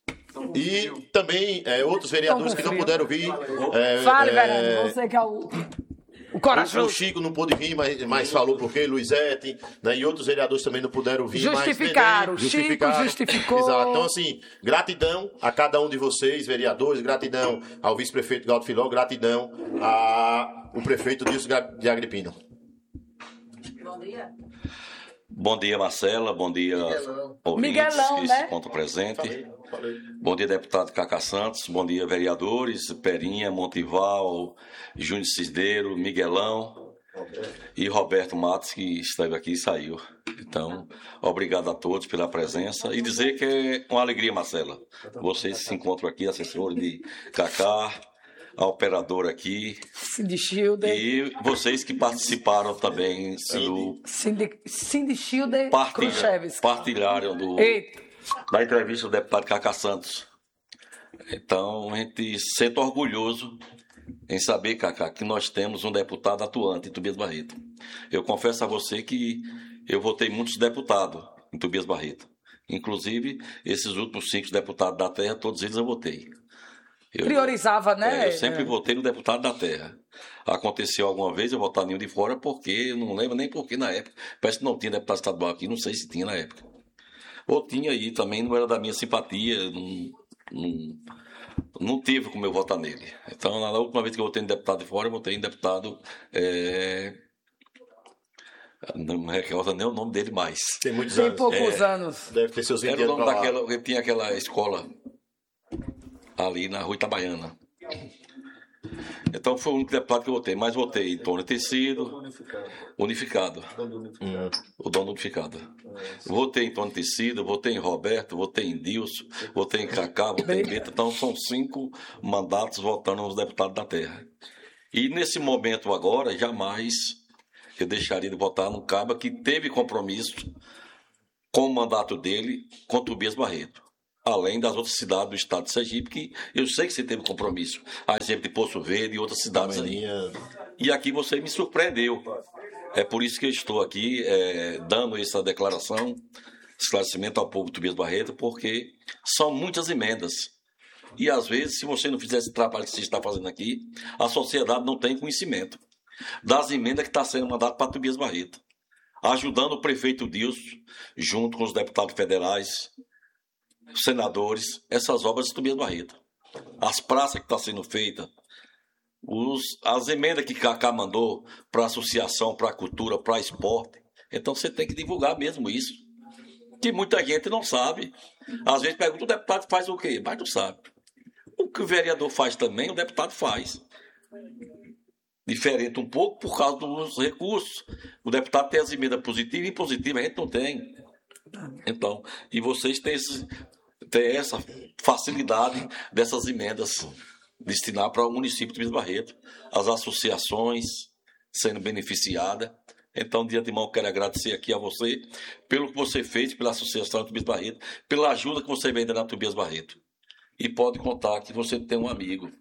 E também é, outros vereadores que não frio. puderam vir. É, Fale, é, Verano, você que é o, o o corajoso. Chico não pôde vir, mas, mas falou porque, Luizete, né, e outros vereadores também não puderam vir. Justificaram, mas, Chico justificou. Exato. Então, assim, gratidão a cada um de vocês, vereadores, gratidão ao vice-prefeito Galdo Filó, gratidão ao prefeito Dilson de Agripino. Bom dia, Marcela. Bom dia, ouvintes Miguelão, que né? se encontram presentes. Falei, falei. Bom dia, deputado Cacá Santos. Bom dia, vereadores. Perinha, Montival, Júnior Cisdeiro, Miguelão e Roberto Matos, que esteve aqui e saiu. Então, obrigado a todos pela presença. E dizer que é uma alegria, Marcela. Vocês se encontram aqui, assessores de Cacá, a operadora aqui. Cindy Schilder. E vocês que participaram também do Cindy, Cindy Schilder partilha, Khrushchevsky. partilharam do, Eita. da entrevista do deputado Cacá Santos. Então, a gente se sente orgulhoso em saber, Cacá, que nós temos um deputado atuante em Tobias Barreto. Eu confesso a você que eu votei muitos deputados em Tobias Barreto. Inclusive, esses últimos cinco deputados da terra, todos eles eu votei. Eu, Priorizava, né? É, eu sempre é. votei no deputado da terra. Aconteceu alguma vez eu votar nenhum de fora, porque eu não lembro nem por que na época. Parece que não tinha deputado estadual aqui, não sei se tinha na época. Ou tinha aí também, não era da minha simpatia, não, não, não tive como eu votar nele. Então, na última vez que eu votei em deputado de fora, eu votei em deputado. É... Não me recordo nem o nome dele mais. Tem muitos Tem anos. poucos É, anos. Deve ter seus vinte Era o nome anos pra lá. daquela. Ele tinha aquela escola ali na Rua Itabaiana. Então foi o único deputado que eu votei. Mas votei em Tony Tecido. Unificado. Hum, o dono unificado. Votei em Tony Tecido, votei em Roberto, votei em Dilson, votei em Cacá, votei em Beta. Então são cinco mandatos votando nos deputados da terra. E nesse momento agora, jamais eu deixaria de votar no cabo que teve compromisso com o mandato dele com Tobias Barreto. Além das outras cidades do estado de Sergipe, que eu sei que você teve compromisso. A exemplo de Poço Verde e outras cidades ali. E aqui você me surpreendeu. É por isso que eu estou aqui é, dando essa declaração, esclarecimento ao povo de Tobias Barreto, porque são muitas emendas. E às vezes, se você não fizer esse trabalho que você está fazendo aqui, a sociedade não tem conhecimento das emendas que está sendo mandadas para Tobias Barreto. Ajudando o prefeito Dilson, junto com os deputados federais, senadores, essas obras de Tobias Barreto. As praças que estão sendo feitas, os, as emendas que Cacá mandou para a associação, para a cultura, para o esporte. Então você tem que divulgar mesmo isso. Que muita gente não sabe. Às vezes pergunta, o deputado faz o quê? Mas não sabe. O que o vereador faz também, o deputado faz. Diferente um pouco por causa dos recursos. O deputado tem as emendas positivas e impositivas, a gente não tem. Então, e vocês têm, esse, têm essa facilidade dessas emendas destinar para o município de Tobias Barreto, as associações sendo beneficiadas. Então, de antemão, eu quero agradecer aqui a você pelo que você fez pela Associação de Tobias Barreto, pela ajuda que você vem dando a Tobias Barreto. E pode contar que você tem um amigo.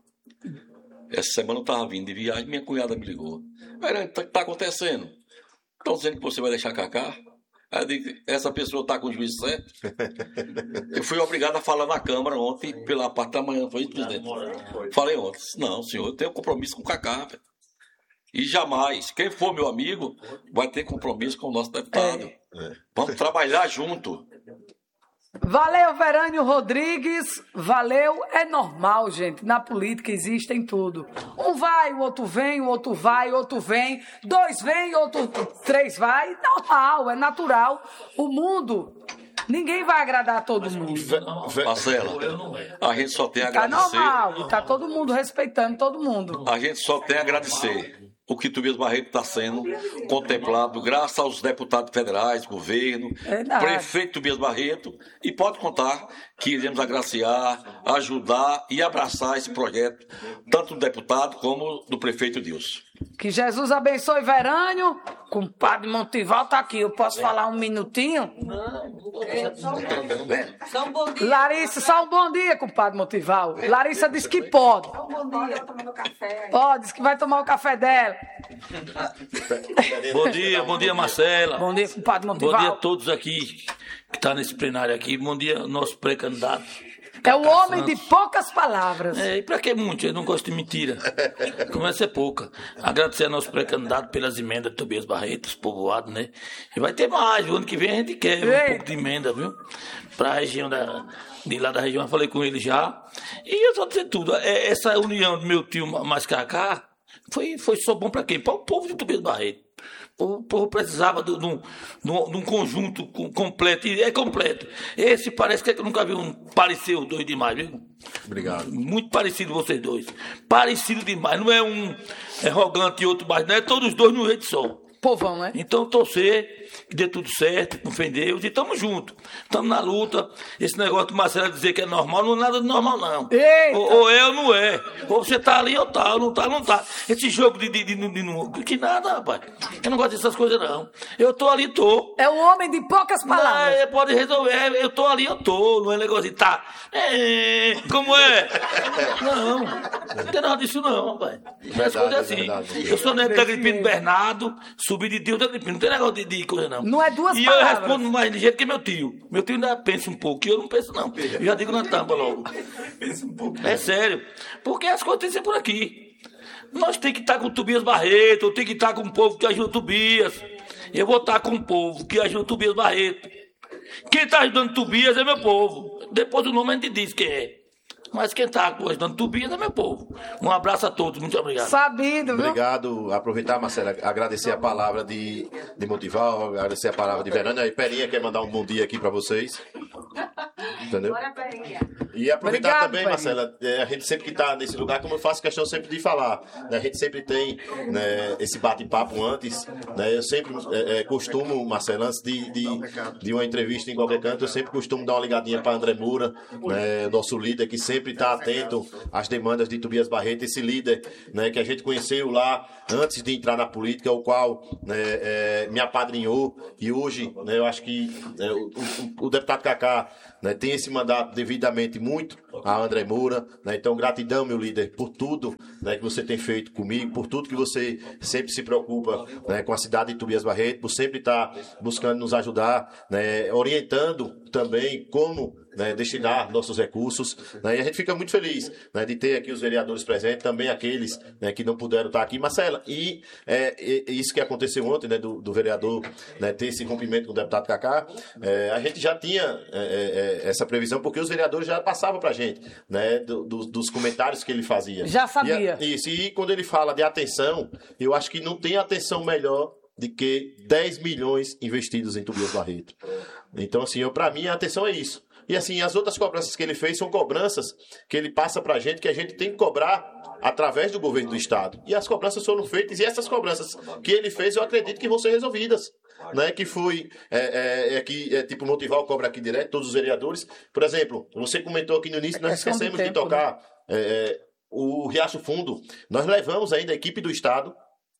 Essa semana eu estava vindo de viagem, minha cunhada me ligou. O que está acontecendo? Estão dizendo que você vai deixar Cacá? Aí eu digo, essa pessoa está com o juízo certo? Eu fui obrigado a falar na Câmara ontem, pela parte da manhã, foi isso, presidente? Falei ontem, não, senhor, eu tenho compromisso com o Cacá, velho. E jamais, quem for meu amigo, vai ter compromisso com o nosso deputado. É. Vamos trabalhar junto. Valeu, Verânio Rodrigues. Valeu. É normal, gente. Na política existe em tudo. Um vai, o outro vem, o outro vai, o outro vem. Dois vem, outro três vai. Normal, é natural. O mundo, ninguém vai agradar a todo mundo. Marcela, a gente só tem a Tá agradecer. normal. Tá todo mundo respeitando todo mundo. A gente só tem a agradecer o que Tobias Barreto está sendo contemplado, graças aos deputados federais, governo, Verdade. prefeito Tobias Barreto, e pode contar que iremos agraciar, ajudar e abraçar esse projeto, tanto do deputado como do prefeito Dilson. Que Jesus abençoe Verânio. Compadre Montival tá aqui. Eu posso falar um minutinho? Só um bom dia. Larissa, só um bom dia, compadre Montival. Larissa disse que pode. Só um bom dia, tomando café. Pode, disse que vai tomar o café dela. Bom dia, bom dia, Marcela. Bom dia, compadre Bom Montival. dia a todos aqui que estão nesse plenário aqui. Bom dia, nosso pré-candidato. É o Cacá homem de Santos. poucas palavras. É, e pra que muito? Eu não gosto de mentira. Começa a ser pouca. Agradecer ao nosso pré-candidato pelas emendas de Tobias Barreto, os povoados, né? E vai ter mais. O ano que vem a gente quer um Ei. pouco de emenda, viu? Pra região da, de lá da região. Eu falei com ele já. E eu só dizer tudo. É, essa união do meu tio mais Cacá foi, foi só bom pra quem? Para o povo de Tobias Barreto. O povo precisava de um, de um, de um conjunto com- completo, e é completo. Esse parece que eu nunca vi um parecer os dois demais, viu? Obrigado. Muito parecido vocês dois. Parecido demais. Não é um arrogante e outro baixo, não é todos os dois no jeito só. povão, né? Então, torcer, que dê tudo certo, com fé em Deus, e estamos juntos. Estamos na luta. Esse negócio do Marcelo dizer que é normal, não é nada de normal, não. Eita. Ou, ou é ou não é. Ou você tá ali ou tá, ou não tá, não tá. Esse jogo de, de, de, de, de, de que nada, rapaz. Eu não gosto dessas coisas, não. Eu tô ali, tô. É um homem de poucas palavras. Não, pode resolver. Eu tô ali, eu tô. Não é negócio de tá. É, como é? Não, não tem nada disso, não, rapaz. As coisas é assim. Verdade. Eu sou neto da Agripino Bernardo, subi de tio da Agripino. Não tem negócio de, de coisa, não. Não é duas e palavras. E eu respondo mais ligeiro que meu tio. Meu tio ainda pensa um pouco, e eu não penso, não. Eu já digo na tampa logo. É sério. Porque as coisas têm que ser por aqui. Nós temos que estar com o Tobias Barreto, eu tenho que estar com o povo que ajuda o Tobias. Eu vou estar com o povo que ajuda o Tobias Barreto. Quem está ajudando o Tobias é meu povo. Depois o nome a gente diz quem é. Mas quem está ajudando o Tobias é meu povo. Um abraço a todos, muito obrigado. Sabido, viu? Obrigado. Aproveitar, Marcelo, agradecer a palavra de, de Motival, agradecer a palavra de Verânia. E Perinha quer mandar um bom dia aqui para vocês. Entendeu? Bora, Perinha. E aproveitar Obrigado, também, Perinha. Marcela, é, a gente sempre que está nesse lugar, como eu faço questão sempre de falar, né, a gente sempre tem, né, esse bate-papo antes, né, eu sempre é, é, costumo, Marcelo, antes de, de, de uma entrevista em qualquer canto, eu sempre costumo dar uma ligadinha para André Moura, né, nosso líder, que sempre está atento às demandas de Tobias Barreto, esse líder, né, que a gente conheceu lá antes de entrar na política, o qual, né, é, me apadrinhou, e hoje, né, eu acho que é, o, o, o deputado Cacá, né, tem esse mandato devidamente muito a André Moura, né, então gratidão, meu líder, por tudo, né, que você tem feito comigo, por tudo que você sempre se preocupa, né, com a cidade de Tobias Barreto, por sempre estar buscando nos ajudar, né, orientando também como, né, destinar nossos recursos, né, e a gente fica muito feliz, né, de ter aqui os vereadores presentes, também aqueles, né, que não puderam estar aqui. Marcela, e é, é, isso que aconteceu ontem, né, do, do vereador, né, ter esse cumprimento com o deputado Cacá, é, a gente já tinha é, é, essa previsão, porque os vereadores já passavam para a gente, né, do, do, dos comentários que ele fazia. Já sabia. E, isso, e quando ele fala de atenção, eu acho que não tem atenção melhor de que dez milhões investidos em Tobias Barreto. Então, assim, para mim, a atenção é isso. E, assim, as outras cobranças que ele fez são cobranças que ele passa para a gente, que a gente tem que cobrar através do governo do Estado. E as cobranças foram feitas, e essas cobranças que ele fez, eu acredito que vão ser resolvidas. Né, que foi, é, é, é, que, é, tipo, Motival cobra aqui direto, todos os vereadores. Por exemplo, você comentou aqui no início, nós esquecemos de, tempo, de tocar né? é, o Riacho Fundo. Nós levamos ainda a equipe do Estado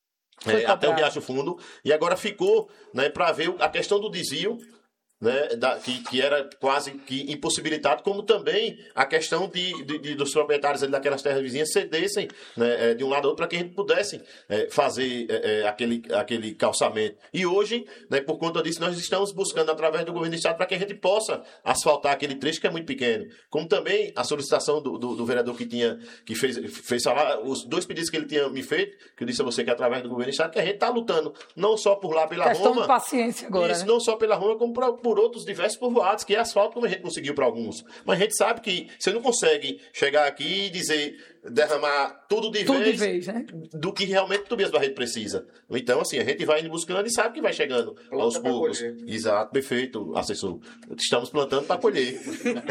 é, até o Riacho Fundo, e agora ficou, né, para ver a questão do desvio, né, da, que, que era quase que impossibilitado, como também a questão de, de, de dos proprietários ali daquelas terras vizinhas cedessem, né, de um lado a outro para que a gente pudesse é, fazer é, aquele, aquele calçamento. E hoje, né, por conta disso, nós estamos buscando através do governo do Estado para que a gente possa asfaltar aquele trecho que é muito pequeno. Como também a solicitação do, do, do vereador que tinha que fez, fez falar, os dois pedidos que ele tinha me feito, que eu disse a você que é através do governo do Estado, que a gente está lutando não só por lá pela questão Roma. De paciência agora. Isso, né? não só pela Roma, como por por outros diversos povoados, que é asfalto, como a gente conseguiu para alguns. Mas a gente sabe que você não consegue chegar aqui e dizer, derramar tudo de tudo vez, de vez né? do que realmente Tobias Barreto precisa. Então, assim, a gente vai indo buscando e sabe que vai chegando Planta aos poucos. Exato, perfeito, assessor. Estamos plantando para colher.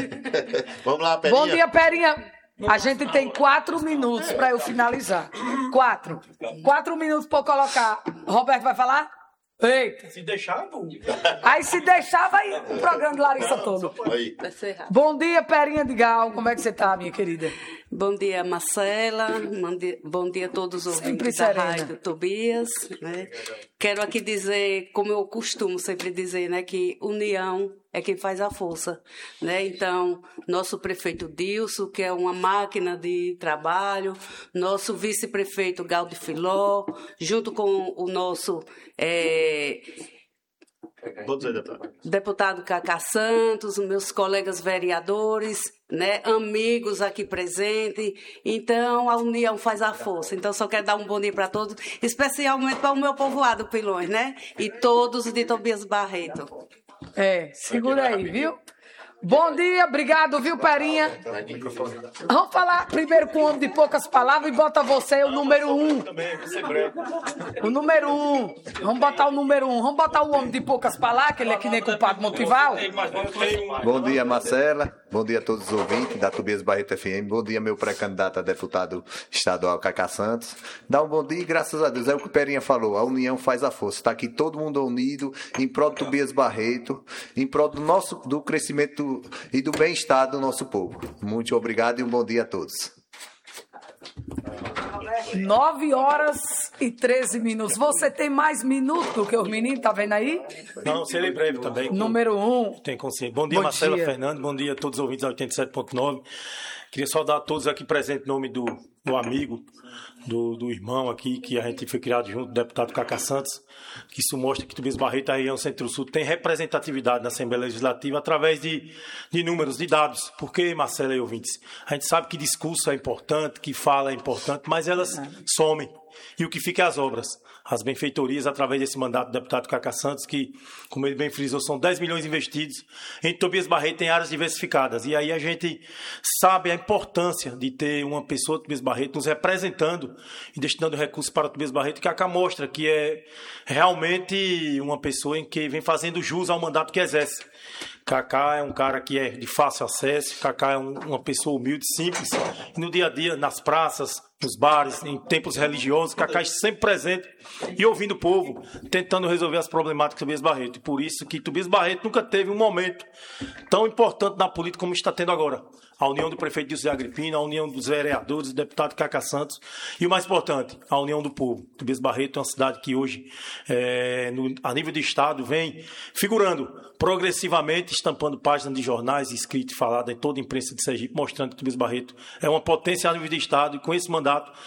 Vamos lá, Perinha. Bom dia, Perinha. A gente tem quatro minutos para eu finalizar. Quatro. Quatro minutos para eu colocar. Roberto vai falar? Eita. Se deixar, não. Aí se deixar, vai o programa de Larissa todo. Aí. Vai ser rápido. Bom dia, Perinha de Gal. Como é que você tá, minha querida? Bom dia, Marcela. Bom dia a todos os Sempre ouvintes da serena. Rádio Tobias. Né? Quero aqui dizer, como eu costumo sempre dizer, né, que união é quem faz a força. Né? Então, nosso prefeito Dilson, que é uma máquina de trabalho, nosso vice-prefeito Galdo Filó, junto com o nosso... É, Vou dizer, deputado. deputado Cacá Santos, meus colegas vereadores, né, amigos aqui presentes. Então, a união faz a força. Então, só quero dar um bom dia para todos, especialmente para o meu povoado Pilões, né? E todos de Tobias Barreto. É, segura aí, viu? Bom dia, obrigado, viu, Perinha? Vamos falar primeiro com o homem de poucas palavras e bota você o número um. O número um. Vamos botar o número um. Vamos botar o homem de poucas palavras, que ele é que nem culpado Motival. Bom dia, Marcela. Bom dia a todos os ouvintes da Tobias Barreto F M. Bom dia, meu pré-candidato a deputado estadual, Cacá Santos. Dá um bom dia e graças a Deus. É o que o Perinha falou, a união faz a força. Está aqui todo mundo unido em prol do Tobias Barreto, em prol do, nosso, do crescimento e do bem-estar do nosso povo. Muito obrigado e um bom dia a todos. nove horas e treze minutos. Você tem mais minutos do que os meninos, tá vendo aí? Não, serei breve também. Número um. Tem consciência. Bom dia, Bom Marcela dia. Fernando. Bom dia a todos os ouvintes da oitenta e sete ponto nove. Queria saudar a todos aqui presentes em nome do, do amigo, do, do irmão aqui, que a gente foi criado junto, o deputado Cacá Santos, que isso mostra que Tobias Barreto, a região Centro-Sul, tem representatividade na Assembleia Legislativa através de, de números, de dados. Porque, Marcela e ouvintes, a gente sabe que discurso é importante, que fala é importante, mas elas somem. E o que fica é as obras, as benfeitorias através desse mandato do deputado Cacá Santos, que, como ele bem frisou, são dez milhões investidos em Tobias Barreto em áreas diversificadas. E aí a gente sabe a importância de ter uma pessoa, Tobias Barreto, nos representando e destinando recursos para Tobias Barreto, que Cacá mostra que é realmente uma pessoa em que vem fazendo jus ao mandato que exerce. Cacá é um cara que é de fácil acesso, Cacá é um, uma pessoa humilde, simples, e no dia a dia, nas praças, nos bares, em templos religiosos, Cacá está sempre presente e ouvindo o povo, tentando resolver as problemáticas de Tobias Barreto. E por isso que Tobias Barreto nunca teve um momento tão importante na política como está tendo agora. A união do prefeito Dilson Agripino, a união dos vereadores, do deputado Cacá Santos e, o mais importante, a união do povo. Tobias Barreto é uma cidade que hoje, é, no, a nível de estado, vem figurando progressivamente, estampando páginas de jornais, escrito e falado em toda a imprensa de Sergipe, mostrando que Tobias Barreto é uma potência a nível de estado e com esse mandato